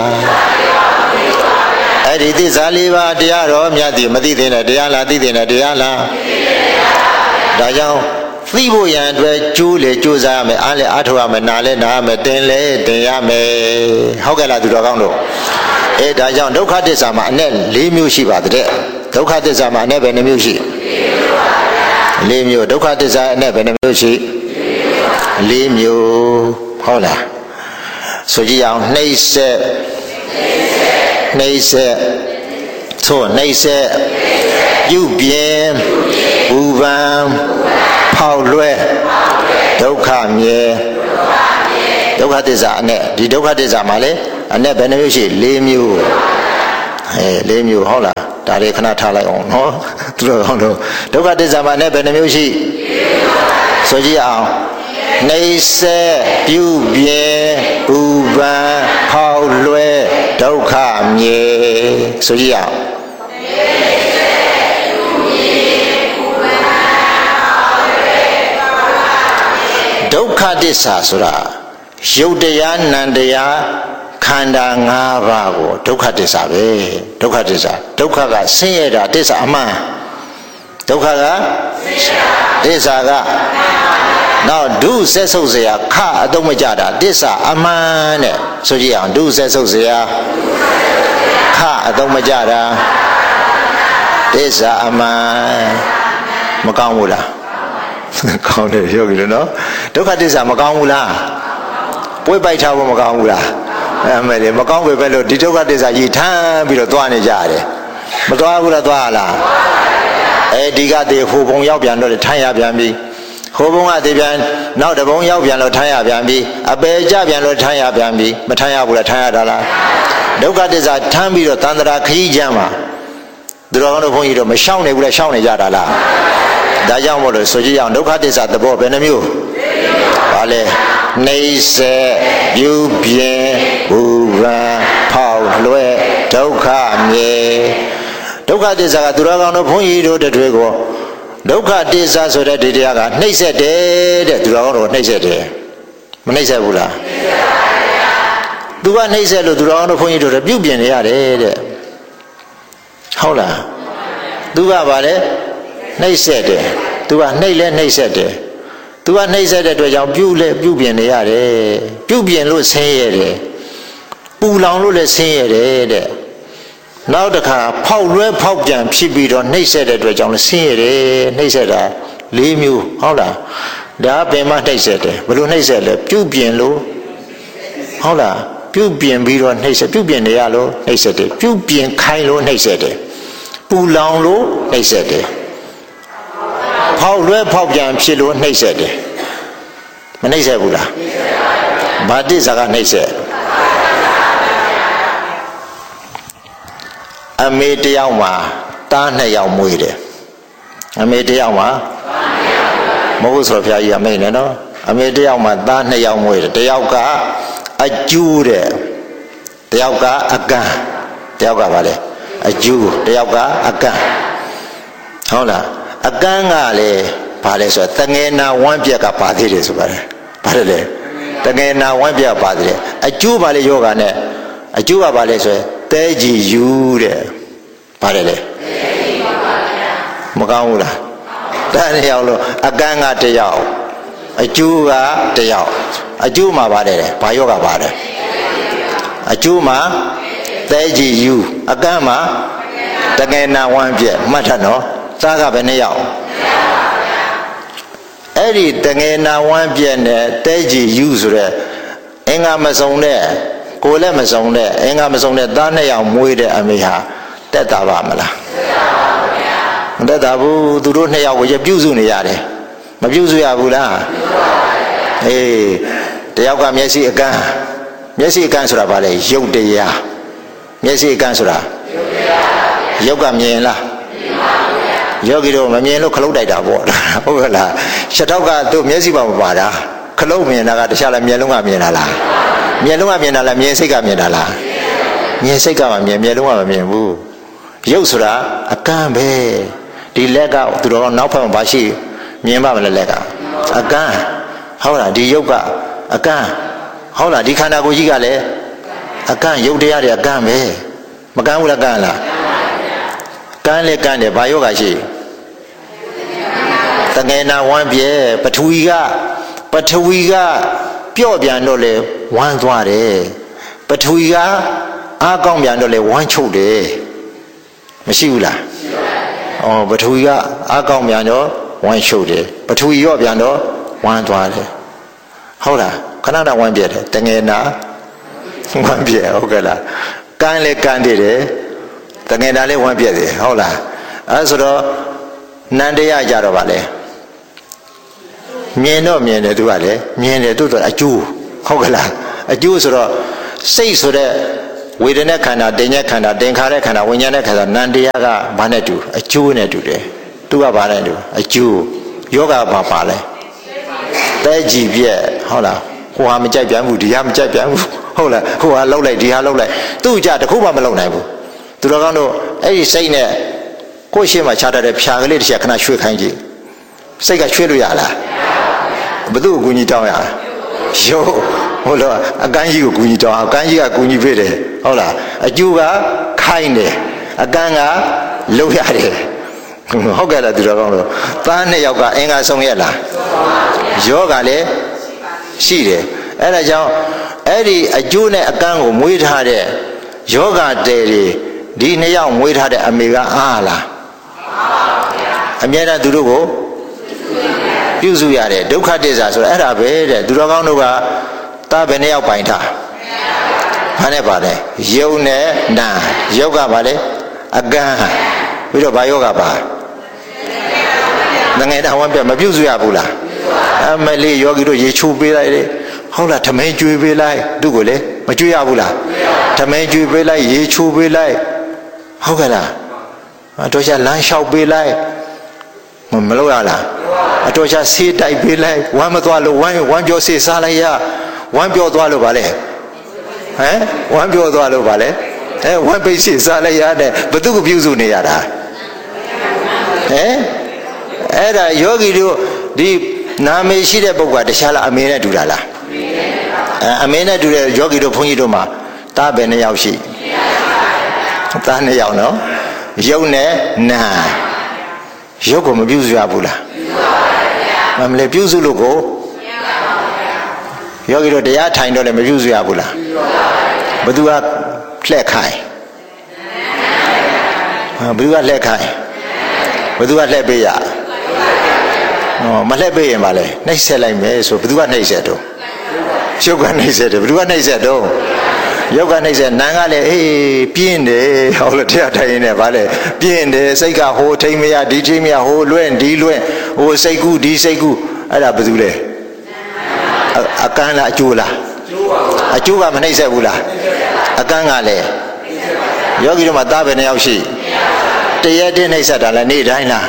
အဲ့ဒီသစ္စာလေးပါးတရားတော်မြတ်သည်မသိသေးတဲ့တရားလားသိသေးတဲ့တရားလားဒါကြောင့်သိဖို့ရန်အတွက်ကြိုးလေကြိုးစားရမယ်အားလေအားထုတ်ရမယ်နားလေနားရမယ်တင်လေတင်ရမယ်ဟုတ်ကဲ့လားသူတော်ကောင်းတို့ဒါကြောင့်ဒုက္ခသစ္စာမှာအနဲ့၄မျိုးရှိပါတဲ့ဒုက္ခသစ္စာမှာအနဲ့ဘယ်နှမျိုးရှိ၄မျိုးဒုက္ခသစ္စာအနဲ့ဘယ်နှမျိုးရှိ၄မျိုးဟုတ်လားဆိုကြည့်အောင်နှိမ့်ဆက်သို့နှိမ့်ဆက်ပြုပြင်ဘူပံဖောက်လွဲဒုက္ခမြဲဒုက္ခသစ္စာအနဲ့ဒီဒုက္ခသစ္စာမှာလေအနဲ့ဘယ်နှမျိုးရှိ၄မျိုး၄မျိုးဟုတ်လားဒါလေးခဏထားလိုက်အောင်နော်သူတော်ကောင်းတို့ဒုက္ခသစ္စာမှာနဲ့ဘယ်နှမျိုးရှိဆိုကြည့်အောင်နှိမ့်ဆက်ပြုပြင်ပူပန်ဖောက်လွဲဒုက္ခမြေဆိုကြည့်အောင်ဒုက္ခသစ္စာဆိုတာရုပ်တရားနံတရားခန္ဓာ၅ပါးကိုဒုက္ခသစ္စာပဲဒုက္ခသစ္စာဒုက္ခကဆင်းရဲတာသစ္စာအမှန်ဒုက္ခကသစ္စာကနောက်ဒုစက်ဆုပ်เสียခအတုံးမကြတာသစ္စာအမှန်တဲ့ဆိုကြည့်အောင်ဒုစက်ဆုပ်เสียခအတုံးမကြတာသစ္စာအမှန်မကောင်းဘူးလားကောင်းတယ်ပြောပြီလို့နော်ဒုက္ခသစ္စာမကောင်းဘူးလားပွေးပိုက်ထားဖို့မကောင်းဘူးလားအဲ့မဲ့လေမကောင်းပဲပဲလို့ဒီဒုက္ခသစ္စာကြီးထမ်းပြီးတော့သွားနေကြတယ်မသွားဘူးလားသွားလားဒီကတည်းဟိုဘုံရောက်ပြန်တော့ထမ်းရပြန်ပြီဟိုဘုံကတည်းပြန်နောက်တဘုံရောက်ပြန်လို့ထမ်းရပြန်ပြီအပေကြပြန်လို့ထမ်းရပြန်ပြီမထမ်းရဘူးလားထမ်းရတာလားဒုက္ခသစ္စာထမ်းပြီးတော့တန်ត្រာခရီးချမ်းမှာသူတော်ကောင်းတို့ဘုန်းကြီးတို့မရှောင်နေဘူးလားရှောင်နေကြတာလားဒါကြောင့်မို့လို့ဆိုကြည့်အောင်ဒုက္ခသစ္စာသဘောဘယ်နှမျိုးဘာလဲနှိမ့်ဆက်ပြုပြင်ဘူပန်ဖောက်လွဲဒုက္ခမြေဒုက္ခသစ္စာကသူတော်ကောင်းတို့ဘုန်းကြီးတို့တွေကိုဒုက္ခသစ္စာဆိုတဲ့ဒီတရားကနှိမ့်ဆက်တယ်တဲ့သူတော်ကောင်းတို့နှိမ့်ဆက်တယ်မနှိမ့်ဆက်ဘူးလားနှိမ့်ဆက်ပါဗျာသူကနှိမ့်ဆက်လို့သူတော်ကောင်းတို့ဘုန်းကြီးတို့ပြုပြင်နေရတယ်တဲ့ဟုတ်လားသူကဗါလဲနှိမ့်ဆက်တယ်သူကနှိမ့်လဲနှိမ့်ဆက်တယ်သူကနှိမ့်ဆက်တဲ့အတွက်ကြောင့်ပြုပြင်နေရတယ်ပြုပြင်လို့ဆင်းရဲတယ်ပူလောင်လို့လည်းဆင်းရဲတယ်တဲ့နောက်တစ်ခါဖောက်လွဲဖောက်ပြန်ဖြစ်ပြီးတော့နှိမ့်ဆက်တဲ့အတွက်ကြောင့်လည်းဆင်းရဲတယ်နှိမ့်ဆက်တာ၄မျိုးဟုတ်လားဒါပင်မနှိမ့်ဆက်တယ်ဘယ်လိုနှိမ့်ဆက်လဲပြုပြင်လို့ဟုတ်လားပြုပြင်ပြီးတော့နှိမ့်ဆက်ပြုပြင်နေရလို့နှိမ့်ဆက်တယ်ပြုပြင်ခိုင်းလို့နှိမ့်ဆက်တယ်ပူလောင်လို့နှိမ့်ဆက်တယ်ဖောက်လွဲဖောက်ပြန်ဖြစ်လို့နှိမ့်ဆက်တယ်မနှိမ့်ဆက်ဘူးလားဘာတိဇာကနှိမ့်ဆက်အမေတယောက်မှာတား2ယောက်မွေးတယ်အမေတယောက်မှာမဟုတ်ဆိုဘုရားကြီးအမိန့်နဲ့နော်အမေတယောက်မှာတား2ယောက်မွေးတယ်တယောက်ကအကျူးတဲ့တယောက်ကအကန့်တယောက်ကဘာလဲအကျူးတယောက်ကအကန့်ဟုတ်လားအကန့်ကလည်းဘာလဲဆိုတော့တငယ်နာဝမ်းပြက်ကပါသေးတယ်ဆိုပါတယ်ဘာလဲလဲတငယ်နာဝမ်းပြက်ပါသေးတယ်အကျိုးဘာလဲယောဂနဲ့အကျိုးကဘာလဲဆိုရင်တဲကြီးယူတဲ့ဘာလဲလဲမကောင်းဘူးလားတန်းရောက်လို့အကန့်ကတယောက်အကျိုးကတယောက်အကျိုးမှာပါတယ်ဘာယောဂပါတယ်အကျိုးမှာတဲကြီးယူအကန့်မှာတငယ်နာဝမ်းပြက်မှတ်ထားနော်သားကဘယ်နှယောက်အဲ့ဒီတငယ်နာဝမ်းပြက်နဲ့တဲကြီးယူဆိုတဲ့အင်္ဂါမစုံတဲ့ကိုယ်လည်းမစုံတဲ့အင်္ဂါမစုံတဲ့သား2ယောက်မွေးတဲ့အမေဟာတက်တာပါမလားမတက်တာဘူးသူတို့2ယောက်ကိုပြုစုနေရတယ်မပြုစုရဘူးလားအေးတယောက်ကမျက်စိအကန်းဆိုတာဘာလဲရုပ်တရားမျက်စိအကန်းဆိုတာရုပ်ကမြင်လားယောဂီတို့မမြင်လို့ခလုတ်တိုက်တာပေါ့ဟုတ်ကလားရှစ်ထောက်ကသူ့မျက်စိပါမပါတာခလုတ်မြင်တာကတခြားလားမျက်လုံးကမြင်တာလားမျက်လုံးကမြင်တာလားမြင်စိတ်ကမြင်တာလားမြင်စိတ်ကမမြင်မျက်လုံးကမမြင်ဘူးရုပ်ဆိုတာအကန့်ပဲဒီလက်ကသူတော်နောက်ဖက်မှာဘာရှိမြင်ပါမလဲလက်ကအကန့်ဟုတ်လားဒီရုပ်ကအကန့်ဟုတ်လားဒီခန္ဓာကိုယ်ကြီးကလည်းအကန့်ရုပ်တရားတွေအကန့်ပဲမကန့်ဘူးလားကန့်လားကန့်လေကန့်တယ်ဘာယောဂရှိတငယ်နာဝမ်းပြဲပထဝီကပျော့ပြန်တော့လေဝမ်းသွားတယ်ပထဝီကအားကောင်းပြန်တော့လေဝမ်းချုပ်တယ်မရှိဘူးလားပထဝီကအားကောင်းပြန်တော့ဝမ်းချုပ်တယ်ပထဝီရော့ပြန်တော့ဝမ်းသွားတယ်ဟုတ်လားခဏဝမ်းပြဲတယ်တငယ်နာဝမ်းပြဲဟုတ်ကဲ့လားကန့်လေကန့်တယ်တငယ်နာလေးဝမ်းပြက်တယ်ဟုတ်လားအဲဆိုတော့နန္တရားကြတော့ဗာလေမြင်တော့မြင်တယ်သူကလည်းမြင်တယ်သူတော့အကျိုးဟုတ်ကလားအကျိုးဆိုတော့စိတ်ဆိုတဲ့ဝေဒနာခန္ဓာတင်ညက်ခန္ဓာသင်္ခါရခန္ဓာဝိညာဉ်နဲ့ခန္ဓာနံတရားကဘာနဲ့တူအကျိုးနဲ့တူတယ်သူကဘာနဲ့တူအကျိုးယောဂဘာပါလဲတဲကြည်ပြက်ဟုတ်လားဟိုဟာမကြိုက်ပြန်ဘူးဒီဟာမကြိုက်ပြန်ဘူးဟုတ်လားဟိုဟာလှုပ်လိုက်ဒီဟာလှုပ်လိုက်သူ့ကြတခုမှမလှုပ်နိုင်ဘူးသူတော်ကောင်းတို့အဲ့ဒီစိတ်နဲ့ကိုယ့်ရှေ့မှာခြားတတ်တဲ့ဖြာကလေးတစ်ချက်ခဏရွှေ့ခိုင်းကြည့်စိတ်ကရွှေ့လို့ရလားဘသူ့ကိုကူညီတောင်းရရောဟုတ်လားအကန်းကြီးကိုကူညီတောင်းအကန်းကြီးကကူညီပေးတယ်ဟုတ်လားအကျိုးကခိုင်းတယ်အကန်းကလှုပ်ရတယ်ဟုတ်ကဲ့လားသူတော်ကောင်းတို့သားနှစ်ယောက်ကအင်္ဂါဆုံးရလားယောဂလည်းရှိတယ်အဲ့ဒါကြောင့်အဲ့ဒီအကျိုးနဲ့အကန်းကိုမွေးထားတဲ့ယောဂတဲတွေဒီနှစ်ယောက်မွေးထားတဲ့အမေကအားလားအမြဲတမ်းသူတို့ကိုပြုစုရတယ်ဒုက္ခတစ္ဆာဆိုတော့အဲ့ဒါပဲတဲ့သူတော်ကောင်းတို့ကသားပဲနှစ်ယောက်ပိုင်ထားဘာနဲ့ပါလဲယုံနဲ့နာယုတ်ကပါလေအကန်းပြီးတော့ဘာယောဂပါငငယ်တောင်ဝမ်းပြမပြုစုရဘူးလားအမလေးယောဂီတို့ရေချိုးပေးလိုက်တယ်ဟုတ်လားထမင်းကျွေးပေးလိုက်သူ့ကိုလေမကျွေးရဘူးလားထမင်းကျွေးပေးလိုက်ရေချိုးပေးလိုက်ဟုတ်ကဲ့လားအတော်ချလမ်းလျှောက်ပေးလိုက်မလုပ်ရလားအတော်ချဆေးတိုက်ပေးလိုက်ဝမ်းမသွားလို့ဝမ်းပြောဆေးစားလိုက်ရဝမ်းပြောသွားလို့ဗာလဲဝမ်းပြောသွားလို့ဗာလဲဝမ်းပိတ်ဆေးစားလိုက်ရတဲ့ဘသူကိုပြုစုနေရတာအဲ့ဒါယောဂီတို့ဒီနာမည်ရှိတဲ့ပုဂ္ဂိုလ်ကတခြားလားအမေနဲ့တူတာလားအမေနဲ့တူတဲ့ယောဂီတို့ဘုန်းကြီးတို့မှာသားပဲနှစ်ယောက်ရှိသားနှစ်ယောက်နော်ရုပ်နဲ့နာရုပ်ကိုမပြုစုရဘူးလားမလဲပြုစုလို့ကိုယောဂီတို့တရားထိုင်တော့လည်းမပြုစုရဘူးလားဘသူကလှက်ခိုင်းဘသူကလှက်ခိုင်းဘသူကလှက်ပေးရမလှက်ပေးရင်ပါလေနှိပ်ဆက်လိုက်မယ်ဆိုဘသူကနှိပ်ဆက်တော့ရုပ်ကနှိပ်ဆက်တယ်ဘသူကနှိပ်ဆက်တော့ယောဂနှိပ်ဆက်နာကလည်းအေးပြင်းတယ်ဟုတ်လားတရားထိုင်နေပါလေပြင်းတယ်စိတ်ကဟိုထိမရဒီထိမရဟိုလွဲ့ဒီလွဲ့ဟိုစိတ်ကူးဒီစိတ်ကူးအဲ့ဒါဘယ်သူလဲအကန်းလားအကျိုးလားအကျိုးကမနှိပ်ဆက်ဘူးလားအကန်းကလည်းယောဂီတို့မှာသားပဲနှစ်ယောက်ရှိတရက်တည်းနှိပ်ဆက်တာလားနေ့တိုင်းလား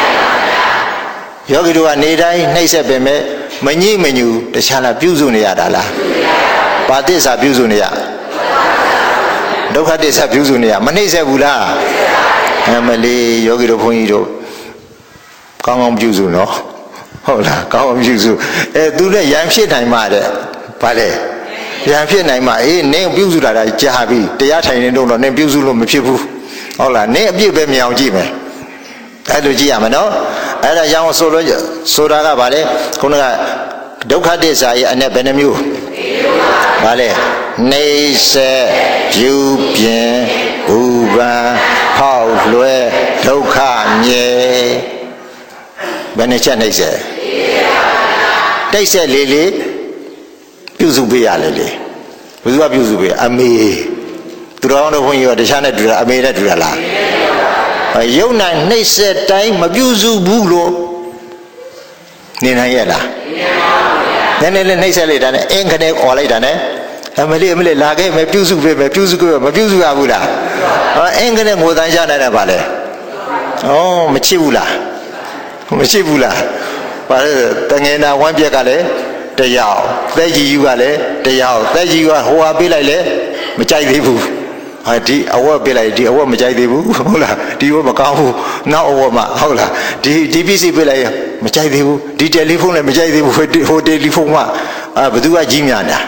ယောဂီတို့ကနေတိုင်းနှိပ်ဆက်ပေမဲ့မငြိမညူတခြားလားပြုစုနေရတာလားဘာသစ္စာပြုစုနေရဒုက္ခသစ္စာပြုစုနေရမနှိမ့်ဆက်ဘူးလားအမလေးယောဂီတို့ဘုန်းကြီးတို့ကောင်းကောင်းပြုစုနော်ဟုတ်လားကောင်းကောင်းပြုစုသူလည်းရံဖြစ်နိုင်မှာတဲ့ဗါလေရံဖြစ်နိုင်မှာနင်းပြုစုတာကြာပြီတရားထိုင်နေတော့နင်းပြုစုလို့မဖြစ်ဘူးဟုတ်လားနင်းအပြစ်ပဲမအောင်ကြည့်မယ်အဲ့လိုကြည့်ရမယ်နော်အဲ့ဒါကြောင့်ဆိုတာကဗါလေခုနကဒုက္ခသစ္စာရဲ့အ내ဘယ်နှမျိုးဘာလဲနေဆက်ပြုပြင်ဘူပန်ဟောက်လွဲဒုက္ခမြေဘယ်နှချက်နေဆက်တိတ်ဆက်လေးလေးပြုစုပေးရလေလေဘယ်သူကပြုစုပေးအမေသူတော်တို့ဘုန်းကြီးကတခြားနဲ့တူတာအမေနဲ့တူတာလားရုပ်နိုင်နှိမ့်ဆက်တိုင်းမပြုစုဘူးလို့နေနိုင်ရဲ့လားနည်းနည်းလေးနှိမ့်ဆက်လိုက်တာနဲ့အင်းခနဲ့អော်လိုက်တာနဲ့အမလေးလာခဲ့မယ်ပြုစုပေးမယ်ပြုစုပေးမယ်မပြုစုရဘူးလားအင်းခနဲ့ငိုတန်းရနိုင်တယ်ဗာလေဩမချစ်ဘူးလားမချစ်ဘူးလားဗာလေတငယ်နာဝမ်းပြက်ကလည်းတယောက်သက်ကြီးယူကလည်းတယောက်သက်ကြီးကဟိုဟာပေးလိုက်လေမကြိုက်သေးဘူးဟာဒီအဝတ်ပေးလိုက်ဒီအဝတ်မကြိုက်သေးဘူးဟုတ်လားဒီဝတ်မကောင်းဘူးနောက်အဝတ်မှဟုတ်လားဒီပစ္စည်းပေးလိုက်မကြိုက်သေးဘူးဒီတယ်လီဖုန်းလည်းမကြိုက်သေးဘူးဟိုတယ်လီဖုန်းမှဘယ်သူကကြီးများတာ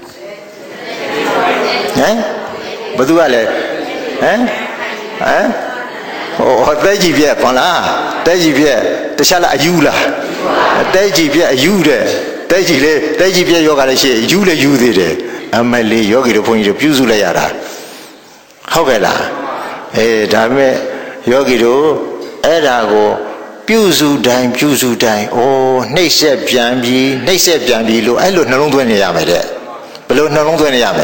ဘယ်သူကလဲဟိုတဲကြီးပြက်ဘာလားတဲကြီးပြက်တခြားလားအယူလားတဲကြီးပြက်အယူတဲ့တဲကြီးလေတဲကြီးပြက်ယောဂလည်းရှိယူလည်းယူသေးတယ်အမလေးယောဂီတို့ဘုန်းကြီးတို့ပြုစုလိုက်ရတာဟုတ်ကဲ့လားဒါပေမဲ့ယောဂီတို့အဲ့ဒါကိုပြုစုတိုင်းနှိမ့်ဆက်ပြန်ပြီးလို့အဲ့လိုနှလုံးသွင်းနေရမယ်တဲ့ဘယ်လိုနှလုံးသွင်းနေရမလဲ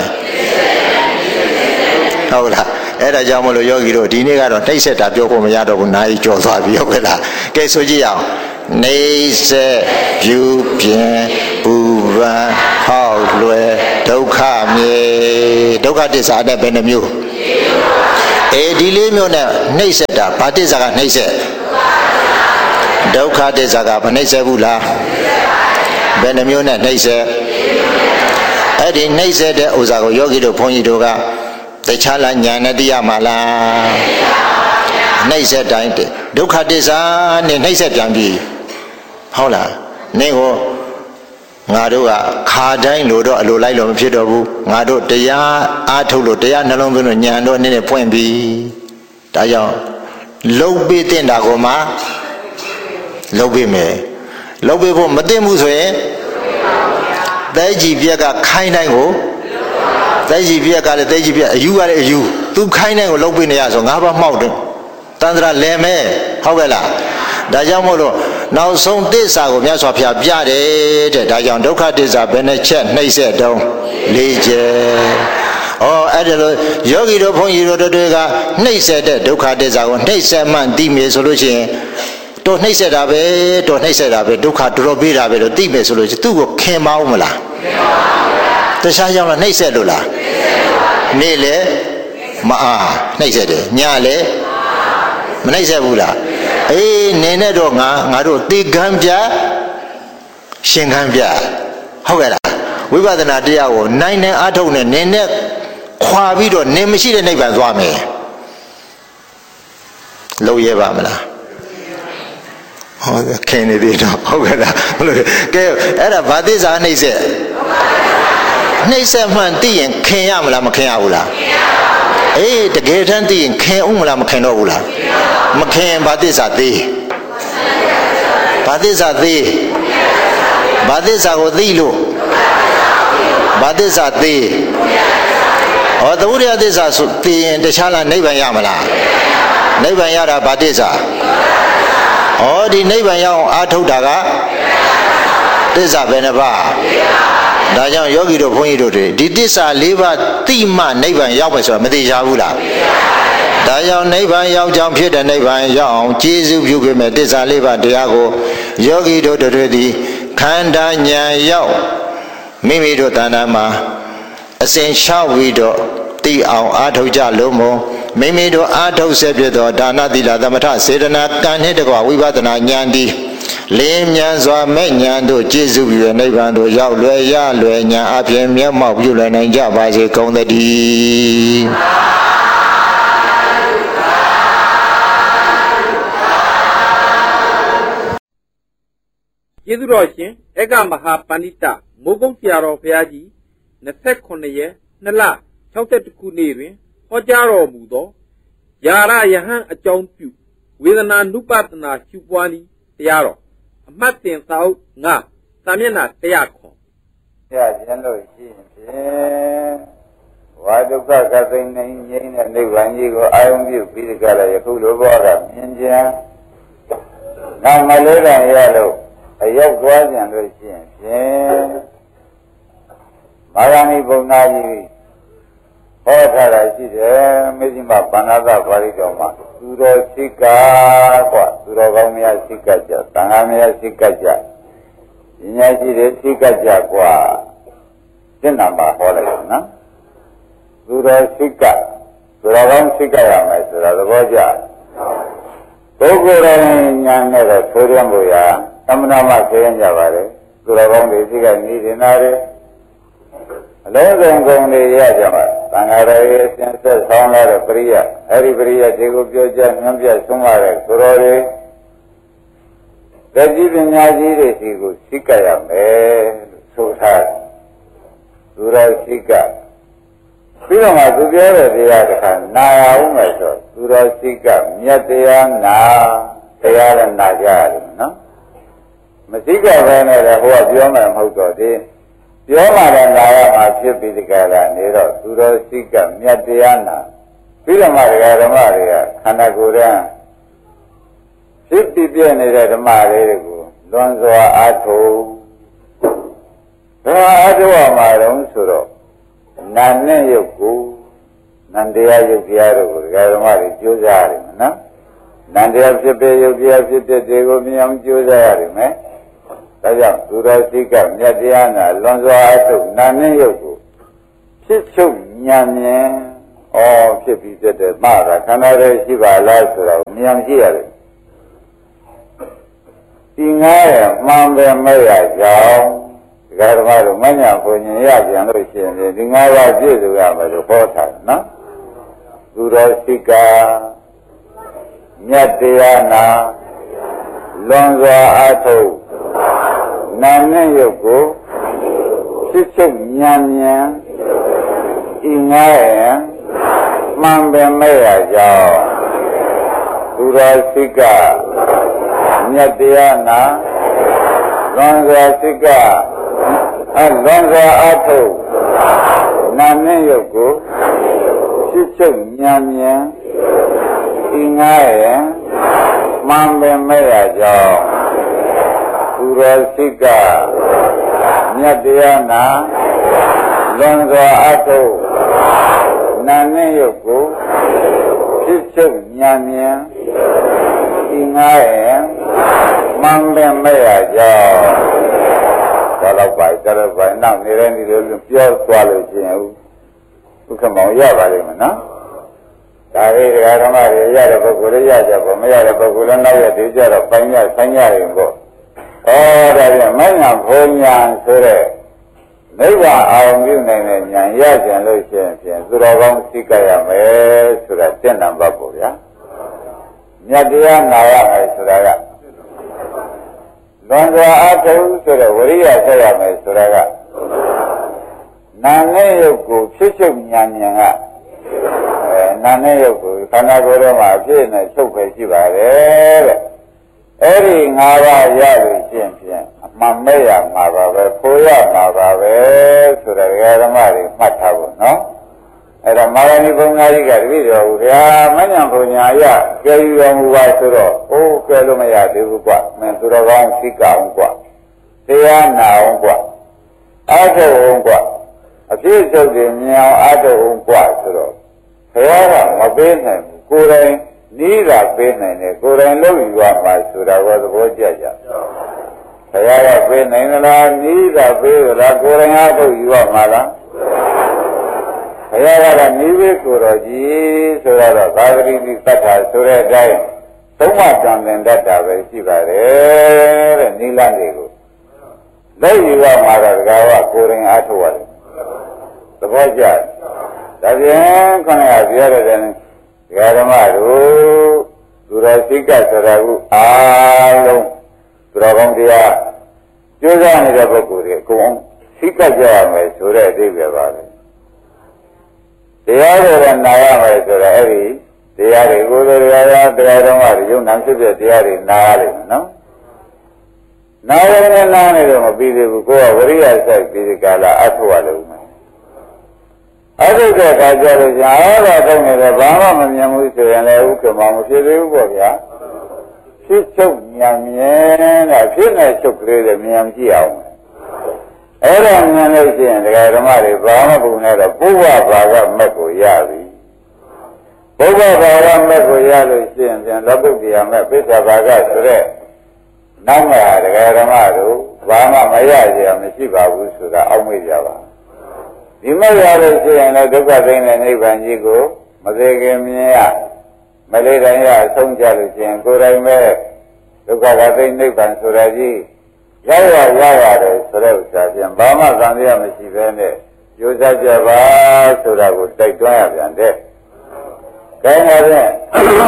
ဟုတ်လားအဲ့ဒါကြောင့်မလို့ယောဂီတို့ဒီနေ့ကတော့နှိမ့်ဆက်တာပြောဖို့မရတော့ဘူးနားကြီးကြော်သွားပြီဟုတ်ကဲ့လားကဲဆိုကြည့်အောင်နှိမ့်ဆက်ပြုပြင်ပူပန်ဟောက်လွယ်ဒုက္ခမြေဒုက္ခသစ္စာနဲ့ဘယ်နှမျိုးဒီလေးမျိုးနဲ့နှိမ့်ဆက်တာဘာသစ္စာကနှိမ့်ဆက်ဒုက္ခသစ္စာကမနှိမ့်ဆက်ဘူးလားဘယ်နှမျိုးနဲ့နှိမ့်ဆက်အဲ့ဒီနှိမ့်ဆက်တဲ့ဥစ္စာကိုယောဂီတို့ဘုန်းကြီးတို့ကတခြားလားညာနဲ့သိရမှာလားနှိမ့်ဆက်တိုင်းဒုက္ခသစ္စာနဲ့နှိမ့်ဆက်ပြန်ပြီဟုတ်လားနင်းကိုငါတို့ကခါတိုင်းလို့တော့အလိုလိုက်လို့မဖြစ်တော့ဘူးငါတို့တရားအားထုတ်လို့တရားနှလုံးသွင်းလို့ညာတော့နည်းနည်းပွင့်ပြီဒါကြောင့်လှုပ်ပေးတဲ့တာကိုမှလှုပ်ပေးမယ်လှုပ်ပေးဖို့မသိမှုဆိုရင်သဲကြီးပြက်ကခိုင်းတိုင်းကိုသဲကြီးပြက်ကလည်းသဲကြီးပြက်အယူကလည်းအယူသူခိုင်းတိုင်းကိုလှုပ်ပေးနေရဆိုငါးပါးမှောက်တယ်တန်ត្រာလဲမဲဟုတ်ကဲ့လားဒါကြောင့်မို့လို့နောက်ဆုံးသစ္စာကိုမြတ်စွာဘုရားပြတယ်တဲ့ဒါကြောင့်ဒုက္ခသစ္စာဘယ်နှချက်နှိမ့်ဆက်တုံး၄ချက်အဲ့ဒါလို့ယောဂီတို့ဘုန်းကြီးတို့တွေကနှိမ့်ဆက်တဲ့ဒုက္ခသစ္စာကိုနှိမ့်ဆက်မှသိမယ်ဆိုလို့ရှိရင်တော့နှိမ့်ဆက်တာပဲတော့နှိမ့်ဆက်တာပဲဒုက္ခတော်တော်ပေးတာပဲလို့သိမယ်ဆိုလို့သူ့ကိုခင်မအောင်မလားခင်ပါဘူးဗျာတခြားကြောင့်လားနှိမ့်ဆက်လို့လားနှိမ့်ဆက်ပါဘူးနေ့လေမအားနှိမ့်ဆက်တယ်ညလေမနှိမ့်ဆက်ဘူးလားနေနဲ့တော့ငါတို့သိကံပြရှင်ကံပြဟုတ်ကဲ့လားဝိပဿနာတရားကိုနိုင်နေအားထုတ်နေနင်းနဲ့ခွာပြီးတော့နင်းမရှိတဲ့နိဗ္ဗာန်သွားမယ်လုံးရဲပါမလားဟုတ်ကဲ့ခင်နေသေးတော့ဟုတ်ကဲ့လားဘလို့ကဲအဲ့ဒါဘာသစ္စာနှိမ့်ဆက်နှိမ့်ဆက်မှန်သိရင်ခင်ရမလားမခင်ရဘူးလားခင်ရပါဘူးတကယ်တမ်းသိရင်ခင်ဦးမလားမခင်တော့ဘူးလားမခင်ဘာသစ္စာသေးဘာသစ္စာသေးဘာသစ္စာကိုသိလို့ဘာသစ္စာသေးသမုဒယသစ္စာဆိုသိရင်တခြားလားနိဗ္ဗာန်ရမလားနိဗ္ဗာန်ရတာဘာသစ္စာဒီနိဗ္ဗာန်ရအောင်အားထုတ်တာကသစ္စာဘယ်နှပါးဒါကြောင့်ယောဂီတို့ဘုန်းကြီးတို့တွေဒီသစ္စာ၄ပါးသိမှနိဗ္ဗာန်ရောက်မယ်ဆိုတာမသိကြဘူးလားဒါကြောင့်နိဗ္ဗာန်ရောက်ကြောင်းဖြစ်တဲ့နိဗ္ဗာန်ရောက်အောင်ကျေးဇူးပြုပေးမယ်သစ္စာ၄ပါးတရားကိုယောဂီတို့တွေသည်ခန္ဓာဉာဏ်ရောက်မိမိတို့တဏ္ဍာမှာအစဉ်လျှောက်ပြီးတော့သိအောင်အားထုတ်ကြလို့မို့မိမိတို့အားထုတ်ဆက်ပြသောဒါနသီလသမထစေတနာကံနှင့်တကွဝိပဿနာဉာဏ်သည်လင်းမြန်စွာမဲ့ဉာဏ်တို့ကျေစုပြီးနိဗ္ဗာန်တို့ရောက်လွယ်ရလွယ်ဉာဏ်အပြင်မျက်မှောက်ပြုလွယ်နိုင်ကြပါစေကုန်သတည်းကျေးဇူးတော်ရှင်ဧကမဟာပန္နိတမိုးကုတ်ဆရာတော်ဘုရားကြီး29ရက်2လ62ခုနှစ်တွင်ဟောကြားတော်မူသောယာရယဟန်အကြောင်းပြုဝေဒနာနုပဒနာရှုပွားနည်းတရားတော်အမှတ်တင်စာအုပ်9စာမျက်နှာ100ခွန်ရခြင်းလို့ရှိရင်ဖြင့်ဝါဒုက္ခကသိနေငြိမ်းတဲ့နိဗ္ဗာန်ကြီးကိုအာရုံပြုပြီးကြတယ်ယခုလိုဘောကမြင်ခြင်းနာမလေးတန်ရလို့အရောက်သွားကြလို့ရှိရင်ဖြင့်မာဂဏီဘုံနာကြီးဟောထားတာရှိတယ်မေဇိမဗန္နာသပါဠိတော်မှာသူတော်စိတ်ကကွာသူတော်ကောင်းများစိတ်ကကြသံဃာများစိတ်ကကြဉာဏ်ရှိတဲ့စိတ်ကကြကွာစိတ်နာမှာဟောလိုက်နော်သူတော်စိတ်ကသူတော်ကောင်းစိတ်ကရမယ်ဆိုတာသဘောကျပုဂ္ဂိုလ်တိုင်းဉာဏ်နဲ့တော့ဆိုရမှုရာသမဏမဆိုရင်ကြပါလေသူတော်ကောင်းတွေစိတ်ကနေနေတာတွေအလုံးစုံကုန်တွေရကြပါသံဃာတော်ရဲ့ဆင်းသက်ဆောင်လာတဲ့ပရိယအဲဒီပရိယဒီကိုပြောကြညွှန်ပြဆုံးရတဲ့ကိုတော်တွေတတိပညာကြီးတွေစီကိုစိတ်ကရမယ်လို့ဆိုထားသူတော်စိတ်ကပြီးတော့မှသူပြောတဲ့တရားတစ်ခါနာအောင်မယ်ဆိုသူတော်စိတ်ကမြတ်တရားနာတရားလည်းနာကြရတယ်နော်မစိတ်ကပဲနဲ့ဟိုကပြောမှမဟုတ်တော့ဒီပြောမှလည်းနာရမှာဖြစ်ပြီးဒီကလာနေတော့သူတော်စိတ်ကမြတ်တရားနာပြီးတော့မှဓမ္မတွေကခန္ဓာကိုယ်ရန်ဖြစ်ပြီးပြည့်နေတဲ့ဓမ္မတွေကိုလွန်စွာအားထုတ်ဒါအားထုတ်ရမှာတော့ဆိုတော့နာနဲ့ရုပ်ကိုနန္တရားရုပ်တရားတို့ကိုဓမ္မတွေကြိုးစားရတယ်နော်နန္တရားဖြစ်ပေရုပ်တရားဖြစ်တဲ့တွေကိုမြင်အောင်ကြိုးစားရတယ်မယ်ဒါကြောင့်သူတော်စိတ်ကမြတ်တရားနာလွန်စွာအထုတ်နာနဲ့ရုပ်ကိုဖြဖြစ်ချုပ်ဉာဏ်မြင်ဖြစ်ပြီးတဲ့မှားတာခန္ဓာရဲ့ရှိပါလားဆိုတော့ဉာဏ်ရှိရတယ်ဒီငါရဲ့မှန်ပဲမဲ့ရကြောင်းဒီကဓမ္မတို့မညာဘုံဉာဏ်ရပြန်လို့ရှိရင်ဒီငါးပါးပြည့်စုံရမယ်လို့ဟောထားတယ်နော်သူတော်စိကမြတ်တရားနာလွန်စွာအားထုတ်နာနဲ့ရုပ်ကိုဖြစ်ချုပ်ဉာဏ်ဉာဏ်ဤငါရဲ့မှန်ပဲမဲ့ရကြောင်းသူတော်စိကမြတ်တရားနာလွန်စွာစိကလွန်စွာအားထုတ်နာနဲ့ရုပ်ကိုဖြစ်ချုပ်ဉာဏ်ဉာဏ်ဤငါရဲ့မှန်ပဲမဲ့ရကြောင်းသူတော်စိကမြတ်တရားနာလွန်စွာအားထုတ်နာနဲ့ရုပ်ကိုဖြစ်ချုပ်ဉာဏ်ဉာဏ်ဤငါရဲ့မှန်ပဲမဲ့ရကြောင်းဒါတော့ပါနောက်နေတဲ့ဒီလိုပြောသွားလို့ရှိရင်ဥက္ကမောင်ရပါလိမ့်မယ်နော်ဒါလေးဓမ္မတွေရတဲ့ပုဂ္ဂိုလ်တွေရကြပေါ့မရတဲ့ပုဂ္ဂိုလ်လည်းနောက်ရသေးကြတော့ပိုင်းရဆိုင်ရရင်ပေါ့ဒါပြန်မညာဘုံညာဆိုတဲ့နိဗ္ဗာန်အောင်ပြုနိုင်တဲ့ဉာဏ်ရကြလို့ရှိရင်ဖြင့်သူတော်ကောင်းသိကြရမယ်ဆိုတာတင့်နံပါတ်ပေါ့ဗျာမြတ်တရားနာရမယ်ဆိုတာကလွန်စွာအားထုတ်ဆိုတဲ့ဝရိယဆက်ရမယ်ဆိုတာကနာနဲ့ရုပ်ကိုဖြစ်ချုပ်ဉာဏ်ကနာနဲ့ရုပ်ကိုခန္ဓာကိုယ်ထဲမှာအဖြစ်နဲ့ချုပ်ပဲရှိပါတယ်တဲ့အဲ့ဒီ၅ပါးရလို့ရှိရင်ဖြင့်အမှန်မဲ့ရမှာပါပဲဖိုးရမှာပါပဲဆိုတဲ့ဓမ္မတွေမှတ်ထားဖို့နော်အဲ့ဒါမာရဏိဘုံသားကြီးကတပည့်တော်ဘုရားမဉ္ဇဉ်ဘုံညာရကဲယူတော်မူပါဆိုတော့ကဲလို့မရသေးဘူးကွမင်းသူတော်ကောင်းသိကအောင်ကွတရားနာအောင်ကွအားထုတ်အောင်ကွအပြည့်စုံတယ်မြင်အောင်အားထုတ်အောင်ကွဆိုတော့ဘုရားကမပေးနိုင်ဘူးကိုယ်တိုင်နီးတာပေးနိုင်တယ်ကိုယ်တိုင်လုပ်ယူရမှာဆိုတာကိုသဘောကျကြဘုရားကပေးနိုင်လားနီးတာပေးလားကိုယ်တိုင်အားထုတ်ယူရမှာလားဘုရားကတော့နိဗ္ဗာန်ကိုယ်တော်ကြီးဆိုတော့သာဂတိတိသတ္ထာဆိုတဲ့အတိုင်းသုံးမတန်တင်တတ်တာပဲရှိပါတယ်တဲ့နိလန်းတွေကိုလက်ယူရမှာတော့ဒါကကိုယ်ရင်အားထုတ်ရတယ်သဘောကျဒါပြန်ခဏပြောရတဲ့ဓမ္မတို့သူတော်စိကဆိုတာကအားလုံးသူတော်ကောင်းတရားကျိုးစားနေတဲ့ပုဂ္ဂိုလ်တွေအကုန်စိကကြရမယ်ဆိုတဲ့အဓိပ္ပာယ်ပါပဲတရားတွေနာရမယ်ဆိုတော့အဲ့ဒီတရားတွေကိုယ်တော်တရားတော်မှာယုံနာဖြစ်တဲ့တရားတွေနာရလိမ့်မယ်နော်နာရတဲ့နာနေတော့မပြီးသေးဘူးကိုယ်ကဝရိယစိုက်ပြီးဒီကလာအထောက်ရလို့မယ်အဲ့ဒီကအခါကျတော့ညာတော့ထုံနေတယ်ဘာမှမမြင်ဘူးဆိုရင်လည်းဥက္ကမမဖြစ်သေးဘူးပေါ့ဗျာဖြစ်ချုပ်ဉာဏ်မြင်တာဖြစ်နေချုပ်ကလေးတွေမြင်ကြည့်အောင်အဲ့ဒါမြင်လို့ရှိရင်ဒကာဓမ္မတွေဘာမှပုံနဲ့တော့ပုဗ္ဗဘာကမက်ကိုရပြီပုဗ္ဗဘာကမက်ကိုရလို့ရှိရင်ပြန်လောကုတ္တရာမက်ပိဿဘာကဆိုတဲ့နောက်မှာဒကာဓမ္မတို့ဘာမှမရကြရမရှိပါဘူးဆိုတာအောက်မေ့ကြပါဒီမက်ရလို့ရှိရင်လည်းဒုက္ခသိတဲ့နိဗ္ဗာန်ကြီးကိုမသေးခင်မြင်ရမလေးတိုင်းရအဆုံးကြလို့ရှိရင်ကိုယ်တိုင်ပဲဒုက္ခသိနိဗ္ဗာန်ဆိုတာကြီးရောက်ရတယ်ဆိုတဲ့ဥစ္စာပြန်ဘာမှသံသယမရှိဘဲနဲ့ကြိုးစားကြပါဆိုတာကိုတိုက်တွန်းရပြန်တဲ့။ဒါနဲ့ဖြင့်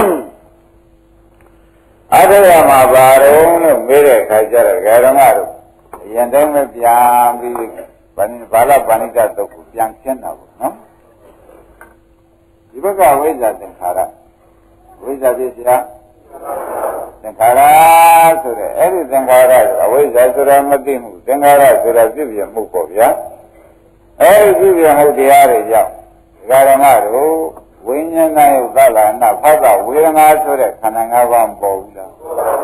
အတ္တရမှာဘာတော့လို့မေးတဲ့အခါကျတော့ဓမ္မတို့အရင်တိုင်းပဲပြန်ပြီးဘာလပါဏိတတုတ်ကိုပြန်ရှင်းတာပေါ့နော်။ဒီဘက်ကဝိဇ္ဇာသင်္ခါရဝိဇ္ဇာဖြစ်စရာသင်္ခါရဆိုတဲ့အဲ့ဒီသင်္ခါရအဝိဇ္ဇာဆိုတာမသိမှုသင်္ခါရဆိုတာပြည့်ပြည့်မှုပေါ့ဗျာအဲ့ဒီပြည့်ပြည့်မှုတရားတွေကြောင့်ဓမ္မတို့ဝိညာဏယုတ်သလနာဖသဝေဒနာဆိုတဲ့ခန္ဓာ၅ပါးမပေါ်ဘူးလား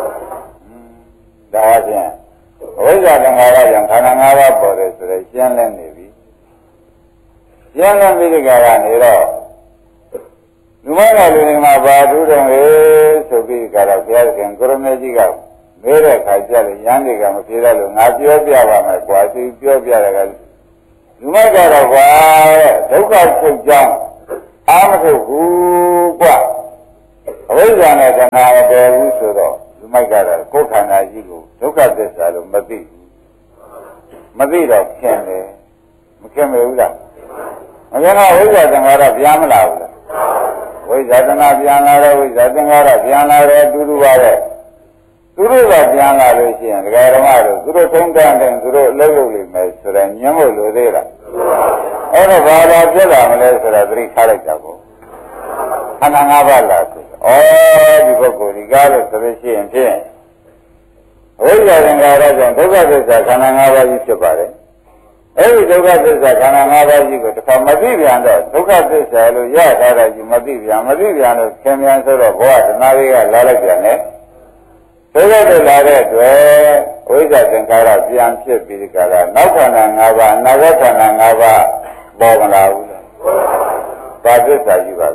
ဒါဖြင့်အဝိဇ္ဇာသင်္ခါရကြောင့်ခန္ဓာ၅ပါးပေါ်တယ်ဆိုတော့ရှင်းလင်းနေပြီရှင်းလင်းပြီးဒီကရနေတော့လူမကလူတွေမှာဘာထူးတယ်လဲဆိုပြီးကတော့ဘုရားရှင်ကိုရမေကြီးကမဲတဲ့ခါကျလို့ရန်တွေကမပြေတော့လို့ငါပြောပြပါမယ်ကွာသူပြောပြတယ်ကလူမိုက်ကတော့ကွာဒုက္ခချုပ်ကြောင်းအားမထုတ်ဘူးကွာအဝိဇ္ဇာနဲ့တဏှာမတည်ဘူးဆိုတော့လူမိုက်ကတော့ကိုယ်ခန္ဓာကြီးကိုဒုက္ခသစ္စာလို့မသိဘူးမသိတော့ခင်တယ်မခင်မေဘူးလားမခင်တော့ဝိဇ္ဇာသင်္ခါရပြန်မလာဘူးလားဝိဇ္ဇာတဏှာပြန်လာတော့ဝိဇ္ဇာသင်္ခါရပြန်လာတယ်အတူတူပါပဲသူတို့ကပြန်လာလို့ရှိရင်ဒကာဓမ္မတို့သူတို့သုံးတန်းတယ်သူတို့အလုပ်လုပ်လိမ့်မယ်ဆိုတော့ညှင်းဖို့လိုသေးလားအဲ့တော့ဘာသာပြလာမလဲဆိုတော့သတိထားလိုက်တာပေါ့ခန္ဓာ၅ပါးလားဆိုဒီပုဂ္ဂိုလ်ဒီကားလို့ဆိုလို့ရှိရင်ဖြင့်ဝိဇ္ဇာသင်္ခါရကြောင့်ဒုက္ခသစ္စာခန္ဓာ၅ပါးကြီးဖြစ်ပါတယ်အဲ့ဒီဒုက္ခသစ္စာခန္ဓာ၅ပါးကြီးကိုတစ်ခါမသိပြန်တော့ဒုက္ခသစ္စာလို့ရထားတာကြီးမသိပြန်လို့ခင်ဗျာဆိုတော့ဘဝတဏှာလေးကလာလိုက်ပြန်တယ်ဒုက္ခတွေလာတဲ့အတွက်ဝိဇ္ဇာသင်္ခါရပြန်ဖြစ်ပြီးဒီကလာနောက်ခန္ဓာ၅ပါးအနာဂတ်ခန္ဓာ၅ပါးပေါ်မလာဘူးလားဒါသစ္စာကြီးပါ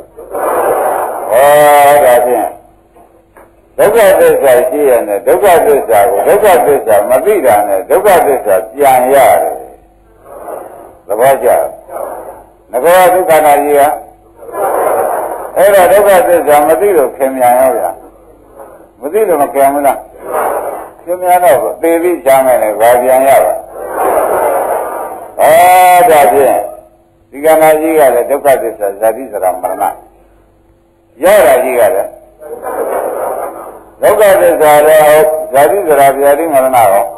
ဒါဖြင့်ဒုက္ခသစ္စာရှိရတဲ့ဒုက္ခသစ္စာကိုဒုက္ခသစ္စာမသိတာနဲ့ဒုက္ခသစ္စာပြန်ရတယ်သဘောကျငကောဒုက္ခနာကြီးကအဲ့တော့ဒုက္ခသစ္စာမသိလို့ခင်မြန်ရောဗျာမသိလို့မခင်ဘူးလားခင်မြန်တော့သေပြီးချမ်းမယ်လေဘာပြန်ရပါဒါဖြင့်ဒီကနာကြီးကလည်းဒုက္ခသစ္စာဇာတိစရာမရဏရတာကြီးကလည်းဒုက္ခသစ္စာလည်းဇာတိစရာဗျာတိမရဏရောဒါ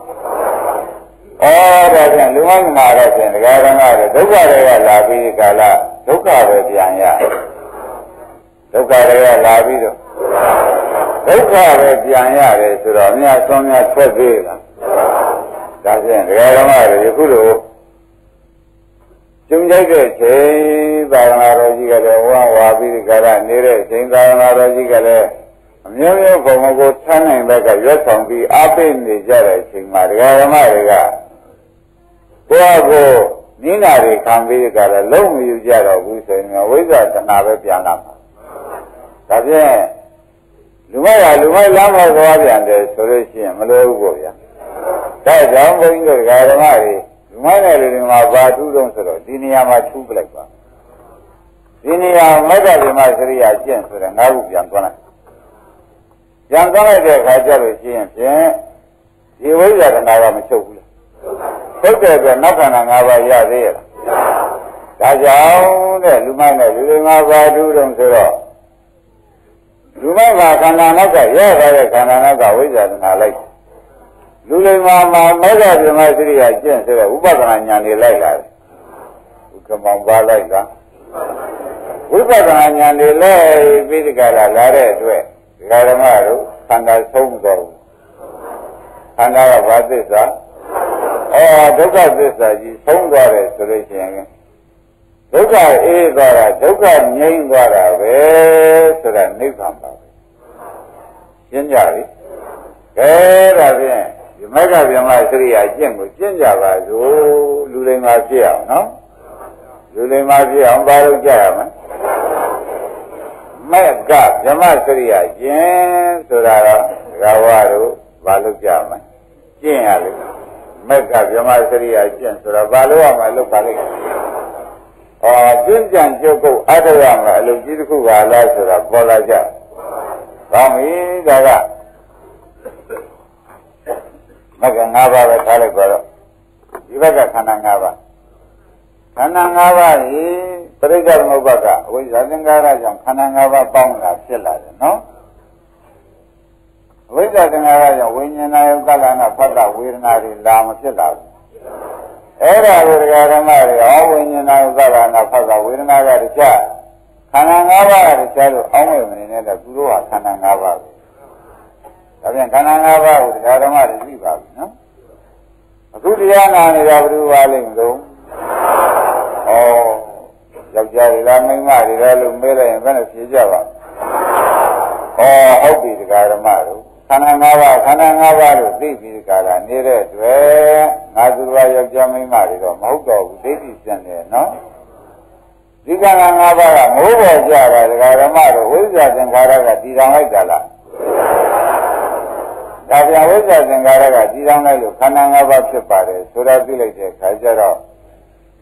ဖြင့်လူမိုက်မှာတော့ဖြင့်ဒကာရဏတွေဒုက္ခတွေကလာပြီးကာလဒုက္ခပဲပြန်ရဒုက္ခတွေကလာပြီးတော့ဒုက္ခပဲပြန်ရတယ်ဆိုတော့မြတ်စွန်မြတ်ထွက်သေးလားဒါဖြင့်ဒကာရဏတွေယခုလိုကျုံကြိုက်တဲ့ချိန်သာသနာတော်ကြီးကလည်းဝါပြီးကာလနေတဲ့ချိန်သာသနာတော်ကြီးကလည်းအမျိုးမျိုးဘုံကိုဆန်းနိုင်ဘက်ကရွတ်ဆောင်ပြီးအားပေးနေကြတဲ့အချိန်မှာဒကာရမတွေကကိုယ့်ကိုနိနာတွေခံပြီးကြတယ်လုံးမယူကြတော့ဘူးဆိုရင်ဝိဇ္ဇာတဏှာပဲပြန်လာမှာဒါဖြင့်လူမိုက်လမ်းပေါ်သွားပြန်တယ်ဆိုလို့ရှိရင်မလိုဘူးပေါ့ဗျာဒါကြောင့်ဘုန်းကြီးတို့ဒကာရမတွေလူမိုက်တဲ့လူတွေမှာဘာထူးဆုံးဆိုတော့ဒီနေရာမှာထူးပလိုက်ပါဒီနေရာမဂ္ဂဗေမစရိယာကျင့်ဆိုတဲ့၅ခုပြန်သွားလိုက်ပြန်သွားလိုက်တဲ့အခါကျလို့ရှိရင်ဖြင့်ဒီဝိဇ္ဇာတဏှာကမချုပ်ဘူးလားချုပ်တဲ့အတွက်နောက်ခန္ဓာ၅ပါးရသေးရဲ့လားဒါကြောင့်တဲ့လူမိုက်နဲ့လူတွေမှာဘာထူးဆုံးဆိုတော့လူမိုက်မှာခန္ဓာနောက်ကရထားတဲ့ခန္ဓာနောက်ကဝိဇ္ဇာတဏှာလိုက်လူတွေမှာမဂ္ဂဗေမစရိယာကျင့်ဆိုတဲ့ဥပဒနာဉာဏ်တွေလိုက်လာတယ်ဥက္ကမောင်ပါလိုက်လားဝိပဿနာဉာဏ်တွေလိုက်ပြီးဒီကလာတဲ့အတွက်ဒီကရမတို့ခန္ဓာဆုံးတော့ခန္ဓာကဘာသစ္စာဒုက္ခသစ္စာကြီးဆုံးသွားတယ်ဆိုလို့ရှိရင်ဒုက္ခအေးသွားတာဒုက္ခငြိမ်းသွားတာပဲဆိုတာနိဗ္ဗာန်ပါပဲရှင်းကြပြီကဲဒါဖြင့်ဒီမဂ္ဂဗြဟ္မစရိယာကျင့်ကိုကျင့်ကြပါစို့လူတွေမှာဖြစ်အောင်နော်လူတွေမှာဖြစ်အောင်ဘာလို့ကြရမလဲမဂ္ဂဗြဟ္မစရိယာကျင့်ဆိုတာတော့ဒကာဝါတို့ဘာလို့ကြမလဲကျင့်ရလို့မဂ္ဂဗြဟ္မစရိယာကျင့်ဆိုတာဘာလို့ရမလဲလို့ပါလိမ့်ကျင့်ကြံကြုတ်ကုတ်အထောက်ရမှာအလုပ်ကြီးတစ်ခုပါလားဆိုတာပေါ်လာကြကောင်းပြီဒါကမဂ္ဂ၅ပါးပဲထားလိုက်တော့ဒီဘက်ကခန္ဓာ၅ပါးခန္ဓာ၅ပါးဤပရိစ္ဆေသမုပ္ပါကအဝိဇ္ဇာသင်္ခါရကြောင့်ခန္ဓာ၅ပါးပေါင်းတာဖြစ်လာတယ်နော်အဝိဇ္ဇာသင်္ခါရကြောင့်ဝိညာဏယုတ်ကလနာဖတ်တာဝေဒနာတွေလာမဖြစ်လာဘူးအဲ့ဒါကိုဒကာဓမ္မတွေဝိညာဏယုတ်ကလနာဖတ်တာဝေဒနာကတခြားခန္ဓာ၅ပါးကတခြားလို့အောင်းဝေမနေနဲ့သူတို့ဟာခန္ဓာ၅ပါးပဲဒါပြန်ခန္ဓာ၅ပါးကိုဒကာဓမ္မတွေသိပါပြီနော်အခုတရားနာနေတာဘယ်လိုပါလိမ့်မလို့ယောက်ျားတွေလားမိန်းမတွေလားလို့မေးလိုက်ရင်ဘယ်နဲ့ဖြေကြပါဟုတ်ပြီဒကာဓမ္မတို့ခန္ဓာ၅ပါးလို့သိပြီးဒီကလာနေတဲ့အတွက်ငါသူတော်ယောက်ျားမိန်းမတွေတော့မဟုတ်တော့ဘူးဒိဋ္ဌိစံတယ်နော်ဒီခန္ဓာ၅ပါးကမိုးပေါ်ကြတာဒကာဓမ္မတို့ဝိဇ္ဇာသင်္ခါရကတည်ထောင်လိုက်တာလားဒါပြန်ဝိဇ္ဇာသင်္ခါရကတည်ထောင်လိုက်လို့ခန္ဓာ၅ပါးဖြစ်ပါတယ်ဆိုတော့သိလိုက်တဲ့အခါကျတော့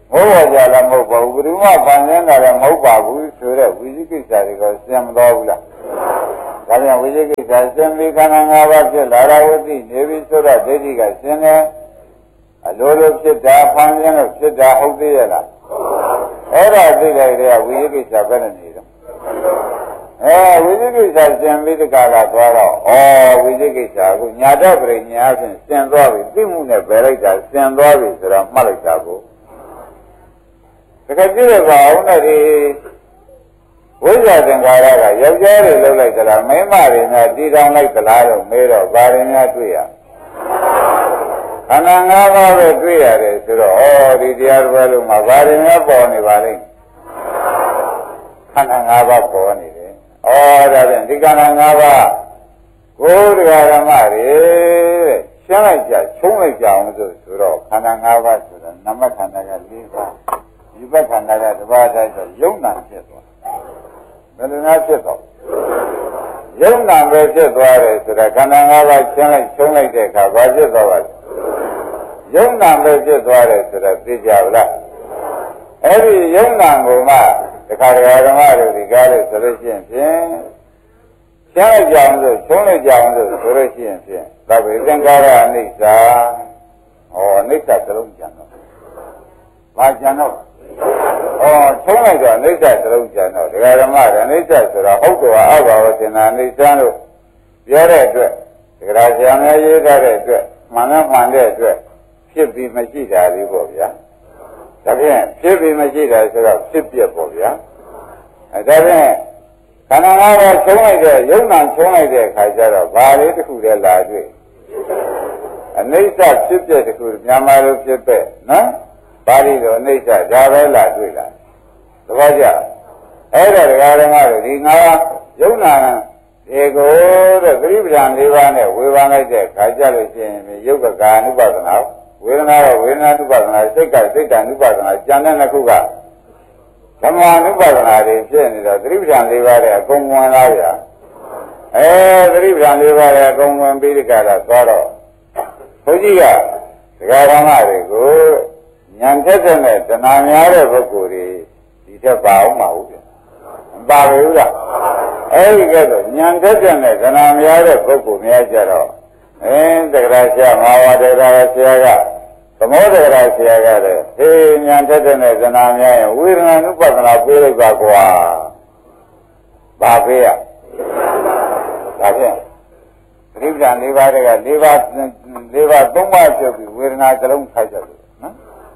ဘောကြလားမဟုတ်ပါဘူးဘယ်သူမှဗန်ရင်းတာလည်းမဟုတ်ပါဘူးဆိုတော့ဝိသိကိစ္စတွေကစင်မတော်ဘူးလားဒါပြန်ဝိသိကိစ္စစင်ပြီးခန္ဓာ၅ပါးဖြစ်လာတာဝသိနေပြီဆိုတော့ဒိဋ္ဌိကစင်တယ်အလိုလိုဖြစ်တာဖန်ရင်းလို့ဖြစ်တာဟုတ်သေးရဲ့လားအဲ့ဒါသိလိုက်တဲ့ဝိသိကိစ္စပဲနေတော့ဝိသိကိစ္စစင်ပြီးတကလာသွားတော့ဝိသိကိစ္စကညာတပရိညာအဖြစ်စင်သွားပြီသိမှုနဲ့ပဲလိုက်တာစင်သွားပြီဆိုတော့မှတ်လိုက်တာကိုတကယ်ကြည့်ရပါအောင်နဲ့ဒီဝိဇ္ဇာသင်္ခါရကယောက်ျားတွေလှုပ်လိုက်သလားမိန်းမတွေနဲ့တည်တောင်လိုက်သလားလို့မေးတော့ဗာရင်များတွေ့ရခန္ဓာ၅ပါးပဲတွေ့ရတယ်ဆိုတော့ဒီတရားတစ်ပါးလုံးမှာဗာရင်များပေါ်နေပါလိမ့်ခန္ဓာ၅ပါးပေါ်နေတယ်ဒါဖြင့်ဒီခန္ဓာ၅ပါးကိုယ်တရားဓမ္မတွေရှင်းလိုက်ကြချုံးလိုက်ကြအောင်ဆိုတော့ခန္ဓာ၅ပါးဆိုတာနမခန္ဓာက၄ပါးဒီဘက်ခန္ဓာကတစ်ပါးတိုင်းဆိုယုံနာဖြစ်သွားဘယ်လိုများဖြစ်တော့ယုံနာပဲဖြစ်သွားတယ်ဆိုတာခန္ဓာ၅ပါးရှင်းလိုက်ချုံးလိုက်တဲ့အခါဘာဖြစ်သွားပါလဲယုံနာပဲဖြစ်သွားတယ်ဆိုတာသိကြပါလားအဲ့ဒီယုံနာကိုမှတခါတခါဓမ္မတို့ဒီကားလို့ဆိုလို့ရှိရင်ဖြင့်ရှင်းလိုက်ကြအောင်ဆိုချုံးလိုက်ကြအောင်ဆိုလို့ရှိရင်ဖြင့်သဗ္ဗေသင်္ခါရအနိစ္စအနိစ္စသလုံးကြံတော့ဘာကြံတော့ချုံးလိုက်တော့အနိစ္စသလုံးကြံတော့ဒကာဓမ္မတွေအနိစ္စဆိုတာဟုတ်တော်အဘာဝသင်္နာအနိစ္စလို့ပြောတဲ့အတွက်ဒကာဆရာများရေးထားတဲ့အတွက်မှန်နဲ့မှန်တဲ့အတွက်ဖြစ်ပြီးမရှိတာလေးပေါ့ဗျာဒါဖြင့်ဖြစ်ပြီးမရှိတာဆိုတော့ဖြစ်ပြက်ပေါ့ဗျာဒါဖြင့်ခန္ဓာ၅ပါးချုံးလိုက်တဲ့ယုံနာချုံးလိုက်တဲ့အခါကျတော့ဘာလေးတစ်ခုတည်းလာတွေ့အနိစ္စဖြစ်ပြက်တစ်ခုမြန်မာလိုဖြစ်ပဲနော်ပါဠိလိုအနိစ္စဒါပဲလာတွေ့လာသဘောကျအဲ့ဒါဒကာဓမ္မတို့ဒီငါယုံနာဒီကိုတဲ့သတိပဋ္ဌာန်၄ပါးနဲ့ဝေဘာလိုက်တဲ့ခါကြလို့ရှိရင်ယုတ်ကကာနုပါဒနာဝေဒနာတော့ဝေဒနာနုပါဒနာစိတ်ကစိတ်တ ानु ပါဒနာကြံတဲ့နှစ်ခုကဓမ္မ ानु ပါဒနာတွေဖြစ်နေတော့သတိပဋ္ဌာန်၄ပါးနဲ့အကုန်ဝင်လာဗျာသတိပဋ္ဌာန်၄ပါးနဲ့အကုန်ဝင်ပြီးဒီကရသွားတော့ဘုန်းကြီးကဒကာဓမ္မတွေကိုဉာဏ်သက်သက်နဲ့တဏှာများတဲ့ပုဂ္ဂိုလ်တွေဒီထက်ပါအောင်မဟုတ်ဘူးမပါဘူးလားအဲ့ဒီကဲတော့ဉာဏ်သက်သက်နဲ့တဏှာများတဲ့ပုဂ္ဂိုလ်များကြတော့တက္ကရာဆရာမဟာဝတ္တရာဆရာကသမုဒ္ဒရာဆရာကလည်းဟေးဉာဏ်သက်သက်နဲ့ဇနာများရင်ဝေဒနာနုပဒနာပြေးလိုက်ပါကွာဘာပြေးရဒါဖြင့်ပြိဋ္ဌာန်၄ပါးတွေက၄ပါး၃ပါးပြုတ်ပြီးဝေဒနာစလုံးထိုက်ကြတယ်နော်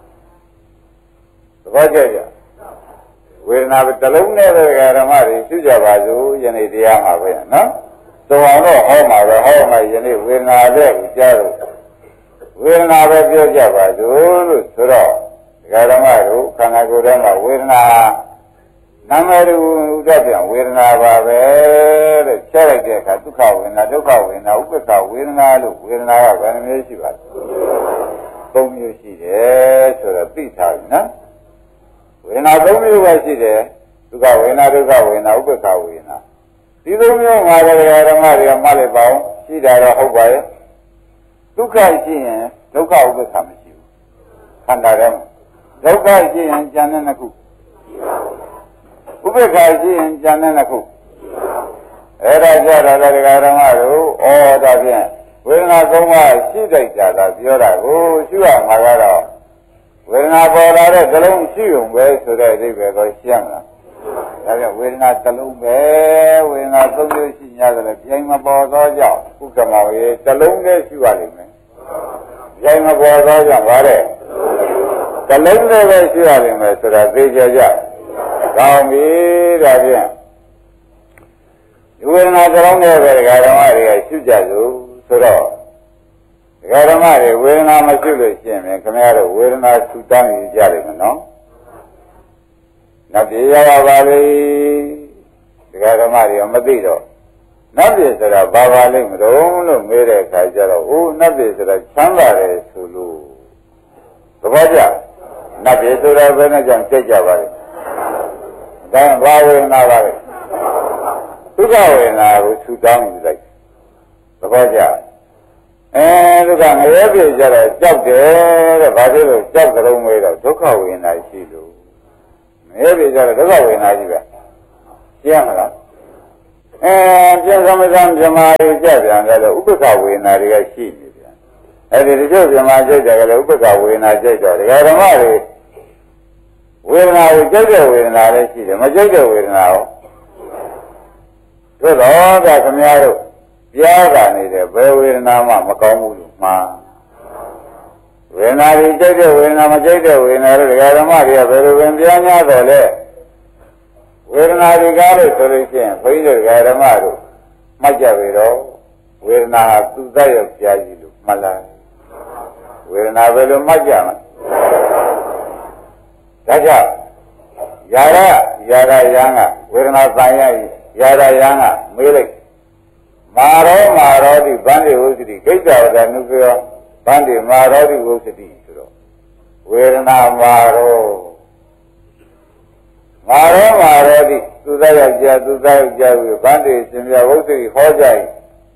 သဘောကျကြဝေဒနာတစ်လုံးနဲ့ပဲဓမ္မတွေသိကြပါစို့ယနေ့တရားမှာပဲနော်ဆိုအောင်တော့ဟောမှာပဲဟောမှာယနေ့ဝေဒနာတဲ့ကိုကြားလို့ဝေဒနာပဲပြောကြပါစို့လို့ဆိုတော့ဒကာဓမ္မတို့ခန္ဓာကိုယ်ထဲမှာဝေဒနာနာမရူဥဒ္ဒပြန်ဝေဒနာပါပဲတဲ့ချက်လိုက်တဲ့အခါဒုက္ခဝေဒနာဒုက္ခဝေဒနာဥပ္ပခဝေဒနာလို့ဝေဒနာကဘယ်နှမျိုးရှိပါလဲ၃မျိုးရှိတယ်ဆိုတော့သိထားပြီနော်ဝေဒနာ၃မျိုးပဲရှိတယ်ဒုက္ခဝေဒနာဒုက္ခဝေဒနာဥပ္ပခဝေဒနာဒီလိုမျိုးငါတရားဓမ္မတွေကမှတ်လိုက်ပါအောင်ရှိတာတော့ဟုတ်ပါရဲ့ဒုက္ခရှိရင်ဒုက္ခဥပ္ပခမရှိဘူးခန္ဓာထဲမှာဒုက္ခရှိရင်ဉာဏ်နဲ့နှစ်ခုဥပ္ပခရှိရင်ဉာဏ်နဲ့နှစ်ခုအဲ့ဒါကြတော့တရားဓမ္မတို့ဒါဖြင့်ဝေဒနာသုံးပါးရှိတိုက်ကြတာပြောတာကိုရှိရမှာကတော့ဝေဒနာပေါ်လာတဲ့ကလုံးရှိုံပဲဆိုတဲ့အဓိပ္ပာယ်ကိုရှင်းမလားဒါကြောင့်ဝေဒနာတစ်လုံးပဲဝေဒနာ၃မျိုးရှိ냐ဆိုတော့ပြိုင်မပေါ်သောကြောင့်ဥက္ကမောရေတစ်လုံးနဲ့ရှိပါလိမ့်မယ်ပြိုင်မပေါ်သောကြောင့်ဗါတဲ့တစ်လုံးနဲ့ပဲရှိရလိမ့်မယ်ဆိုတာသိကြကြကောင်းပြီဒါဖြင့်ဒီဝေဒနာတစ်လုံးနဲ့ပဲဒကာဓမ္မတွေကရှိကြစို့ဆိုတော့ဒကာဓမ္မတွေဝေဒနာမရှိလို့ရှိရင်ခင်ဗျားတို့ဝေဒနာထူတောင်းယူကြလိမ့်မယ်နော်နတ်ပြည်ရောက်ပါလေဒကာဓမ္မတွေမသိတော့နတ်ပြည်ဆိုတာဘာပါလိမ့်မလို့မေးတဲ့အခါကျတော့နတ်ပြည်ဆိုတာချမ်းသာတယ်ဆိုလို့သဘောကျနတ်ပြည်ဆိုတာဘယ်နဲ့ကြောင့်ကြိတ်ကြပါလဲဒါဘာဝေဒနာပါလဲဒုက္ခဝေဒနာကိုထူတောင်းယူလိုက်သဘောကျဒုက္ခငရဲပြေကြတော့ကြောက်တယ်တဲ့ဘာဖြစ်လို့ကြောက်ကြုံမေးတော့ဒုက္ခဝေဒနာရှိလို့ငရဲပြေကြတော့ဒုက္ခဝေဒနာရှိပဲရှင်းမလားပြန်သမထဗြဟ္မာတွေကြပြန်ကြတော့ဥပ္ပခဝေဒနာတွေကရှိနေပြန်အဲဒီတချို့ဗြဟ္မာကြိတ်တယ်ကလည်းဥပ္ပခဝေဒနာကြိတ်တော့ဒကာဓမ္မတွေဝေဒနာကိုကြိတ်တဲ့ဝေဒနာလည်းရှိတယ်မကြိတ်တဲ့ဝေဒနာရောသို့တော့ကခင်ဗျားတို့ကြားတာနေတဲ့ဘယ်ဝေဒနာမှမကောင်းဘူးလို့မှားဝေဒနာတွေကြိတ်တဲ့ဝေဒနာမကြိတ်တဲ့ဝေဒနာတွေဒကာဓမ္မတွေကဘယ်လိုပင်ပြားများတော့လဲဝေဒနာတွေကားလို့ဆိုလို့ရှိရင်ဘုန်းကြီးတို့ဒကာဓမ္မတို့မှတ်ကြပြီတော့ဝေဒနာဟာသူသက်ရောက်ကြားကြီးလို့မှတ်လားဝေဒနာဘယ်လိုမှတ်ကြမလဲဒါကြောင့်ယာရယံကဝေဒနာတန်ရယာရယံကမေးလိုက်မာရောတိဗန္တိဝုစတိကိစ္စဝဒနုပြောဗန္တိမာရောတိဝုစတိဆိုတော့ဝေဒနာမာရောတိသူသက်ရောက်ကြားပြီးဗန္တိရှင်ပြဝုစတိဟောကြ၏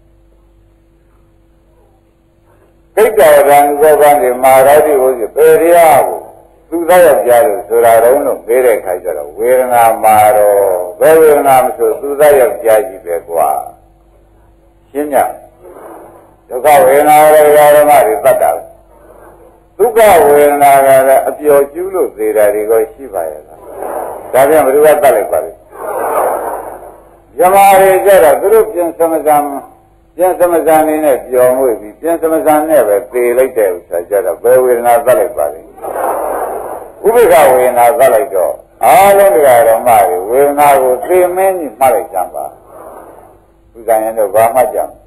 ကိစ္စဝဒနုပြောဗန္တိမာရောတိဝုစတိပေရိယကိုသူသက်ရောက်ကြားလို့ဆိုတာတော့လို့မေးတဲ့ခါကျတော့ဝေဒနာမာရောဘယ်ဝေဒနာမဆိုသူသက်ရောက်ကြားကြည့်ပဲကွာရှင်းညဒုက္ခဝေဒနာရဲ့ဓမ္မတွေသတ်တာဒုက္ခဝေဒနာကလည်းအပျော်ကျူးလို့သေးတာတွေကိုရှိပါရဲ့လားဒါပြန်ဘယ်သူကသတ်လိုက်ပါလဲဇမားတွေကြတော့သူတို့ပြန်သမဇံနေနဲ့ပျော်မွေ့ပြီးပြန်သမဇံနဲ့ပဲသေလိုက်တဲ့ဥစ္စာကြတော့ဘယ်ဝေဒနာသတ်လိုက်ပါလဲဥပိ္ပခဝေဒနာသတ်လိုက်တော့အားလုံးတရားဓမ္မတွေဝေဒနာကိုသေမင်းကြီးမှတ်လိုက်ကြပါဥက္ကံတို့ဘာမှကြမ်း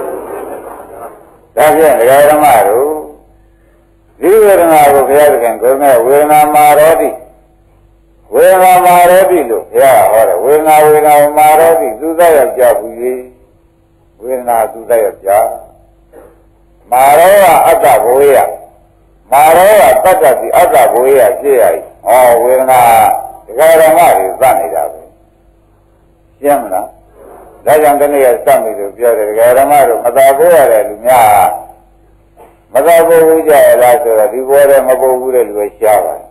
ဒါဖြင့်ဒကာဓမ္မတို့ဒီဝေဒနာကိုဘုရားသခင်ကိုယ်နဲ့ဝေဒနာမာရောတိလို့ဘုရားဟောတယ်ဝေဒနာမာရောတိသူသက်ရောက်ကြဘူးကြီးဝေဒနာသူသက်ရောက်ကြမာရောကအတ္တဘဝေယမာရောကတတ္တတိအတ္တဘဝေယဖြစ်ရည်ဟောဝေဒနာဒကာဓမ္မတွေသတ်နေတာပဲရှင်းမလားဒါကြောင့်တနေ့ကစမိလို့ပြောတယ်ဒကာဓမ္မတို့မသာဖို့ရတယ်လူများမသာဖို့ဘူးကြရလားဆိုတော့ဒီဘောထဲမပေါ်ဘူးတဲ့လူကရှားပါတယ်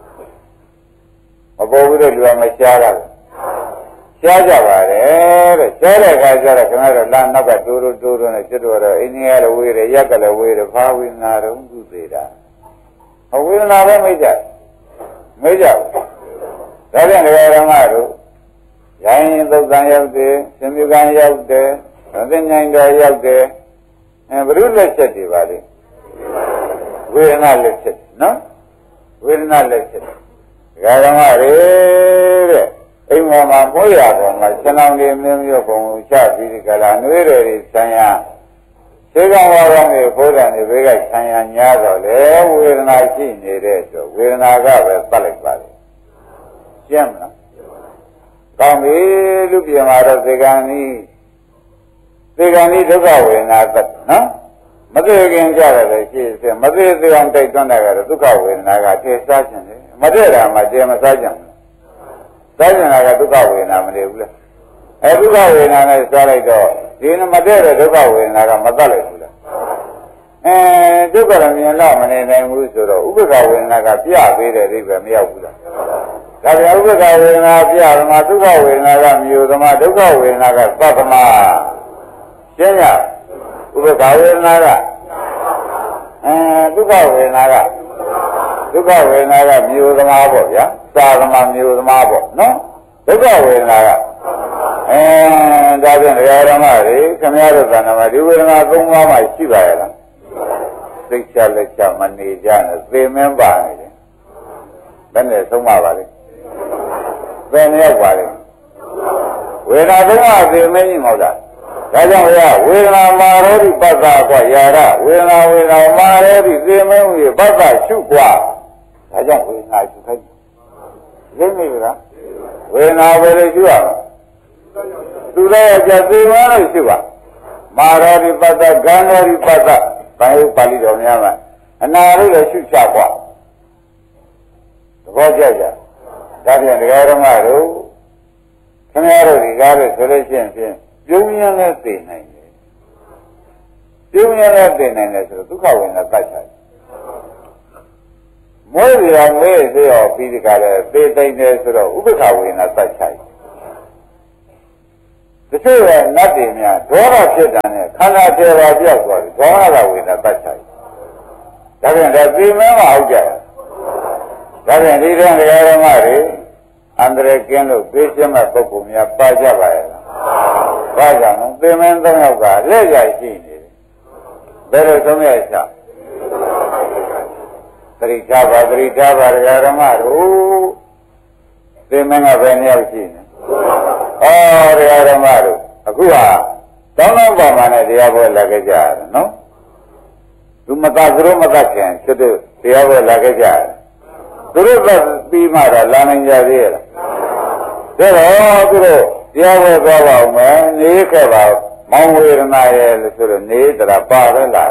မပေါ်ဘူးတဲ့လူကမရှားတာရှားကြပါတယ်တဲ့ရှားတဲ့အခါကျတော့ခင်ဗျားတို့လမ်းနောက်ကတိုးနဲ့ကျွတ်တော့အိန္ဒိယလည်းဝေးတယ်ရက်ကလည်းဝေးတယ်ဘာဝေဒနာတော့သူသေးတာဝေဒနာပဲမေးကြဘူးဒါပြန်ဒကာဓမ္မတို့ရိုင်းသုတ်တန်ရောက်တယ်ရှင်မြကံရောက်တယ်အသိဉာဏ်တော်ရောက်တယ်ဘုရုလက်ချက်တွေပါလေဝေဒနာလက်ချက်နော်ဝေဒနာလက်ချက်ဒကာဓမ္မတွေတဲ့အိမ်ပေါ်မှာမိုးရပေါ်မှာခြံအောင်တွေမျိုးပုံချပြီးဒီကလာနှွေးတွေဆံရသေကံဝါရောင်းတွေဘုရားတွေဘေးကဆံရညာတော့လေဝေဒနာရှိနေတဲ့ဆိုဝေဒနာကပဲပတ်လိုက်ပါလေရှင်းမလားကောင်းပြီလူပြန်လာတော့သေကံဤဒုက္ခဝေဒနာသတ်နော်မသိခင်ကြတယ်လေရှိစေမသိသေးအောင်တိုက်တွန်းတာကတော့ဒုက္ခဝေဒနာကတည်စားခြင်းလေမတည့်တာမှကျေမစားကြဘူးစားကြတာကဒုက္ခဝေဒနာမတည်ဘူးလားဒုက္ခဝေဒနာနဲ့စားလိုက်တော့ဒီမတည့်တဲ့ဒုက္ခဝေဒနာကမတတ်လိုက်ဘူးလားဒုက္ခရမြင်တော့မနေနိုင်ဘူးဆိုတော့ဥပ္ပခဝေဒနာကပြပေးတဲ့အိဗယ်မရောက်ဘူးလားဒါပြန်ဥပ္ပခဝေဒနာပြဓမ္မဒုက္ခဝေဒနာကမြို့ဓမ္မဒုက္ခဝေဒနာကသတ္တမရှင်းရဥပ္ပခဝေဒနာကဒုက္ခဝေဒနာကမြို့ဓမ္မပေါ့ဗျာသာဓမ္မမြို့ဓမ္မပေါ့နော်ဒုက္ခဝေဒနာကဒါပြန်ဒကာဓမ္မတွေခင်ဗျားတို့သံဃာမှာဒီဝေဒနာ၃ပါးမှရှိပါရဲ့လားသိချလက်ချမနေကြနဲ့သေမင်းပါနေတယ်ဘယ်နဲ့သုံးပါလဲဘယ်နဲ့ရောက်ပါလဲဝေဒနာသုံးပါးသေမင်းကြီးမဟုတ်လားဒါကြောင့်ဘုရားဝေဒနာမာရောတိပတ္တကွာယာရဝေဒနာမာရောတိသေမင်းကြီးပတ္တရှုကွာဒါကြောင့်ဝေဒနာရှုခိုင်းရင်းနေပြီလားဝေဒနာပဲလေရှုရမှာသူလည်းကြသေမင်းလို့ရှုပါမာရောတိပတ္တဂန္ဓာတိပတ္တဘာလို့ပါဠိတော်များမှာအနာလို့လည်းရှုချကွာသဘောကျကြဒါပြန်ဒကာဓမ္မတို့ခင်ဗျားတို့ဒီကားလို့ဆိုလို့ရှိရင်ပြုံးရင်းနဲ့သိနိုင်တယ်ပြုံးရတဲ့တင်နိုင်တယ်ဆိုတော့ဒုက္ခဝေဒနာတတ်ချင်မွေးရမွေးစေရောပြီးဒီကလည်းသေသိမ့်တယ်ဆိုတော့ဥပ္ပခဝေဒနာတတ်ချင်တချို့ကနတ်တွေများဒေါသဖြစ်တာနဲ့ခန္ဓာထေပါပြောက်သွားတယ်ဒေါသဝေဒနာတတ်ချင်ဒါပြန်ဒါသိမင်းမဟုတ်ကြဒါပြန်ဒီတဲ့ဓမ္မတွေအန္တရာယ်ကင်းလို့သိချင်မဲ့ပုဂ္ဂိုလ်များပါကြပါရဲ့လားဘာကြောင့်လဲသိမင်း၃ယောက်ကလက်ရရှိနေတယ်ဘယ်လိုသုံးရချသတိထားပါဓမ္မတို့သိမင်းကဘယ်နှယောက်ရှိနေဓမ္မတို့အခုဟာတောင်းတော့ပါမှနဲ့တရားပွဲလာခဲ့ကြရတယ်နော်သူမသာသူတို့မသာခင်ဖြစ်တဲ့တရားပွဲလာခဲ့ကြတယ်သူတို့ကပြီးမှတော့လာနိုင်ကြသေးရဲ့လားဒါတော့သူတို့တရားပွဲသွားပါဦးမယ်နေခဲ့ပါမောင်ဝေဒနာရဲ့လို့ဆိုတော့နေတာပါပဲလား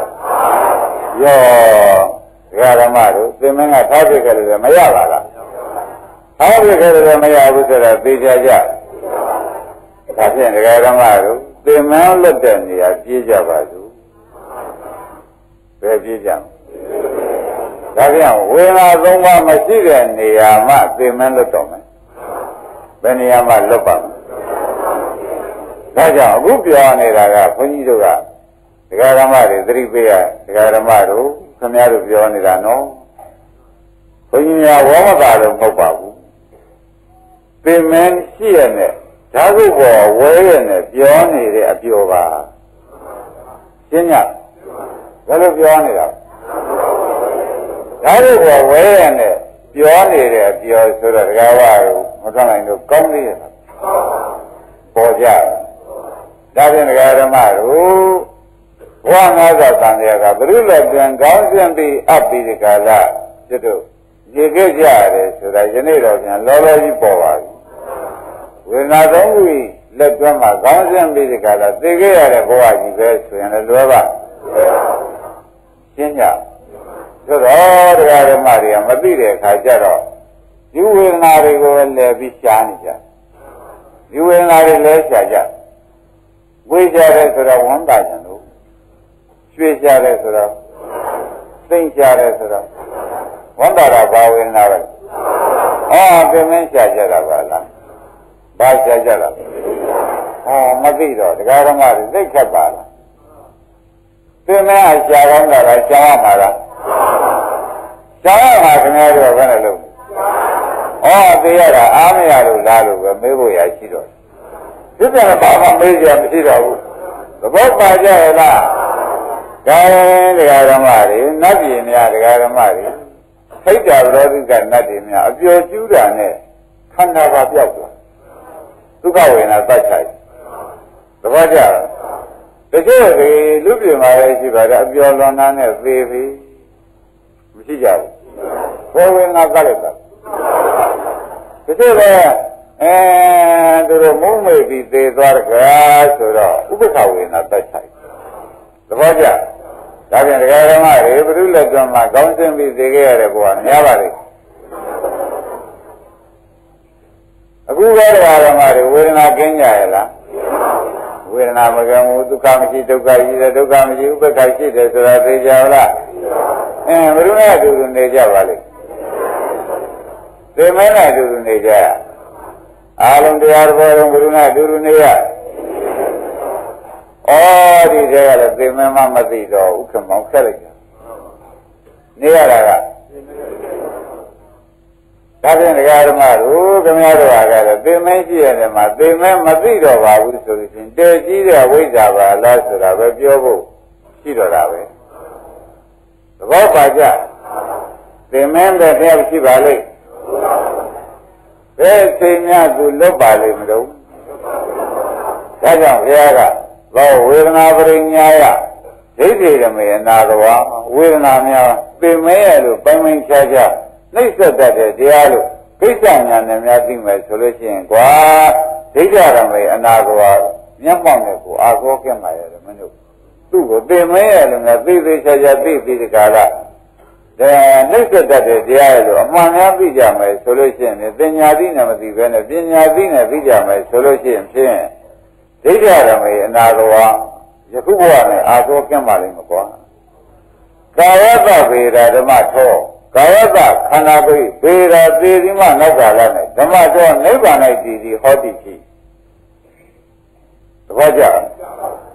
ရောဓမ္မတို့သင်မင်းကထားပြခဲ့တယ်မရပါလားထားပြခဲ့တယ်မရဘူးဆိုတော့သိကြကြဒါဖြင့်ဓမ္မတို့သင်မင်းလွတ်တဲ့နေရာပြေးကြပါစို့ဘယ်ပြေးကြဒါပြန်ဝေဒနာ၃ပါးမရှိတဲ့နေရာမှာသင်မင်းလွတ်တော့မယ်ဘယ်နေရာမှာလွတ်ပါမလဲဒါကြောင့်အခုပြောနေတာကဘုန်းကြီးတို့ကဓမ္မတွေသတိပေးရဓမ္မတို့ခင်ဗျားတို့ပြောနေတာနော်ဘုန်းကြီးများဝေါမသာလို့မဟုတ်ပါဘူးသင်မင်းရှိရတဲ့ဓာတ်ပေါ်ဝဲရနဲ့ပြောနေတဲ့အပျော်ပါရှင်းညဘယ်လိုပြောနေတာဓာတ်ပေါ်ဝဲရနဲ့ပြောနေတဲ့အပျော်ဆိုတော့ဒကာဝါတို့မထွန်းနိုင်လို့ကောင်းသေးရဲ့ပေါ်ကြဒါဖြင့်ဒကာဓမ္မတို့ဘဝငါးပါးတန်တရားကဘုရုလက်ပြန်ကောင်းကျင်ပြီးအပ်ပြီးဒီကာလကျွတ်တို့ရေခဲ့ကြရတယ်ဆိုတာယနေ့တော့ပြန်လောလောကြီးပေါ်ပါပြီဝေဒနာသုံးခုလက်တွန်းမှာကောင်းကျင်ပြီးဒီကာလသိခဲ့ရတဲ့ဘဝကြီးပဲဆိုရင်လည်းလွယ်ပါရှင်းကြသို့တော့တရားဓမ္မတွေကမသိတဲ့အခါကျတော့ဒီဝေဒနာတွေကိုလည်းပြီးရှားနေကြဒီဝေဒနာတွေလည်းရှားကြဝေးကြတယ်ဆိုတော့ဝန်တာကြလို့ရွှေကြတယ်ဆိုတော့သိမ့်ကြတယ်ဆိုတော့ဝန်တာတာဘာဝေဒနာပဲသင်မင်းရှားကြတာပါလားဘာရှားကြတာမသိတော့တရားဓမ္မတွေသိခတ်ပါလားသင်မင်းအရှားကောင်းတာလားရှားရမှာလားရှားရမှာခင်ဗျားတို့ကဘယ်နဲ့လုပ်သိရတာအားမရလို့လားလို့ပဲမေးဖို့ရရှိတော့ဒီပြန်ဘာမှမေးကြမရှိတော့ဘူးသဘောပါကြရဲ့လားဒါတရားဓမ္မတွေနတ်ပြည်များတရားဓမ္မတွေထိတ်တာဗရောဓိကနတ်တွေများအပျော်ကျူးတာနဲ့ခန္ဓာပါပြောက်သွားဒုက္ခဝေဒနာသတ်ချိုက်သဘောကျလားတကယ်လေလူပြည်မှာလည်းရှိပါတယ်အပျော်လွန်တာနဲ့သေပြီမရှိကြဘူးဘောဝေဒနာကလည်းတာတကယ်ပဲသူတို့မုန်းမေပြီးသေသွားကြဆိုတော့ဥပ္ပခဝေဒနာသတ်ချိုက်သဘောကျဒါပြန်တရားဓမ္မတွေဘုရုလက်တွန်းမှာကောင်းစင်ပြီးသိခဲ့ရတဲ့ဘုရားများပါလေအခုပဲတရားဓမ္မတွေဝေဒနာကင်းကြရဲ့လားဝေဒနာမကင်းဘူးဒုက္ခမရှိဒုက္ခရှိတယ်ဒုက္ခမရှိဥပ္ပခရှိတယ်ဆိုတာသိကြလားဘုရုနဲ့အတူတူနေကြပါလိမ့်သိမင်းနဲ့အတူတူနေကြအားလုံးတရားတော်ဘုရုနဲ့အတူတူနေရဒီတည်းကလည်းသိမင်းမမသိတော့ဥက္ကမောင်ဆက်လိုက်ကြနေရတာကဒါဖြင့်တရားဓမ္မတို့ခင်ဗျားတို့ကလည်းသိမင်းရှိရတယ်မှာသိမင်းမသိတော့ပါဘူးဆိုလို့ရှိရင်တည်ကြီးတဲ့ဝိဇ္ဇာပါလားဆိုတာပဲပြောဖို့ရှိတော့တာပဲသဘောပါကြသိမင်းတဲ့တရားရှိပါလိမ့်ဘယ်သိများသူလွတ်ပါလိမ့်မလို့ဒါကြောင့်ဘုရားကသောဝေဒနာပရိညာယဒိဋ္ဌိရမေအနာတဝါဝေဒနာများပင်မဲရလို့ပိုင်းပိုင်းခြားခြားနှိမ့်ဆက်တတ်တဲ့တရားလို့ကိစ္စညာနဲ့များသိမယ်ဆိုလို့ရှိရင်ကွာဒိဋ္ဌိရမေအနာတဝါမျက်မှောက်နဲ့ကိုအာကောကဲ့မှာရတယ်မင်းတို့သူ့ကိုပင်မဲရလို့များသိသိခြားခြားသိပြီးဒီကာလနှိမ့်ဆက်တတ်တဲ့တရားလို့အမှန်များသိကြမယ်ဆိုလို့ရှိရင်ပညာသိနဲ့မသိဘဲနဲ့ပညာသိနဲ့သိကြမယ်ဆိုလို့ရှိရင်ဖြင့်ဒိဋ္ဌိရမေအနာတဝါယခုဘဝနဲ့အာသောကင်းပါလိမ့်မကွာကာယတဗေဒဓမ္မထောကာယတခန္ဓာပိဗေဒသေတိမနောက်ကာလနဲ့ဓမ္မထောနိဗ္ဗာန်၌တည်သည်ဟောတိရှိတပည့်ကြ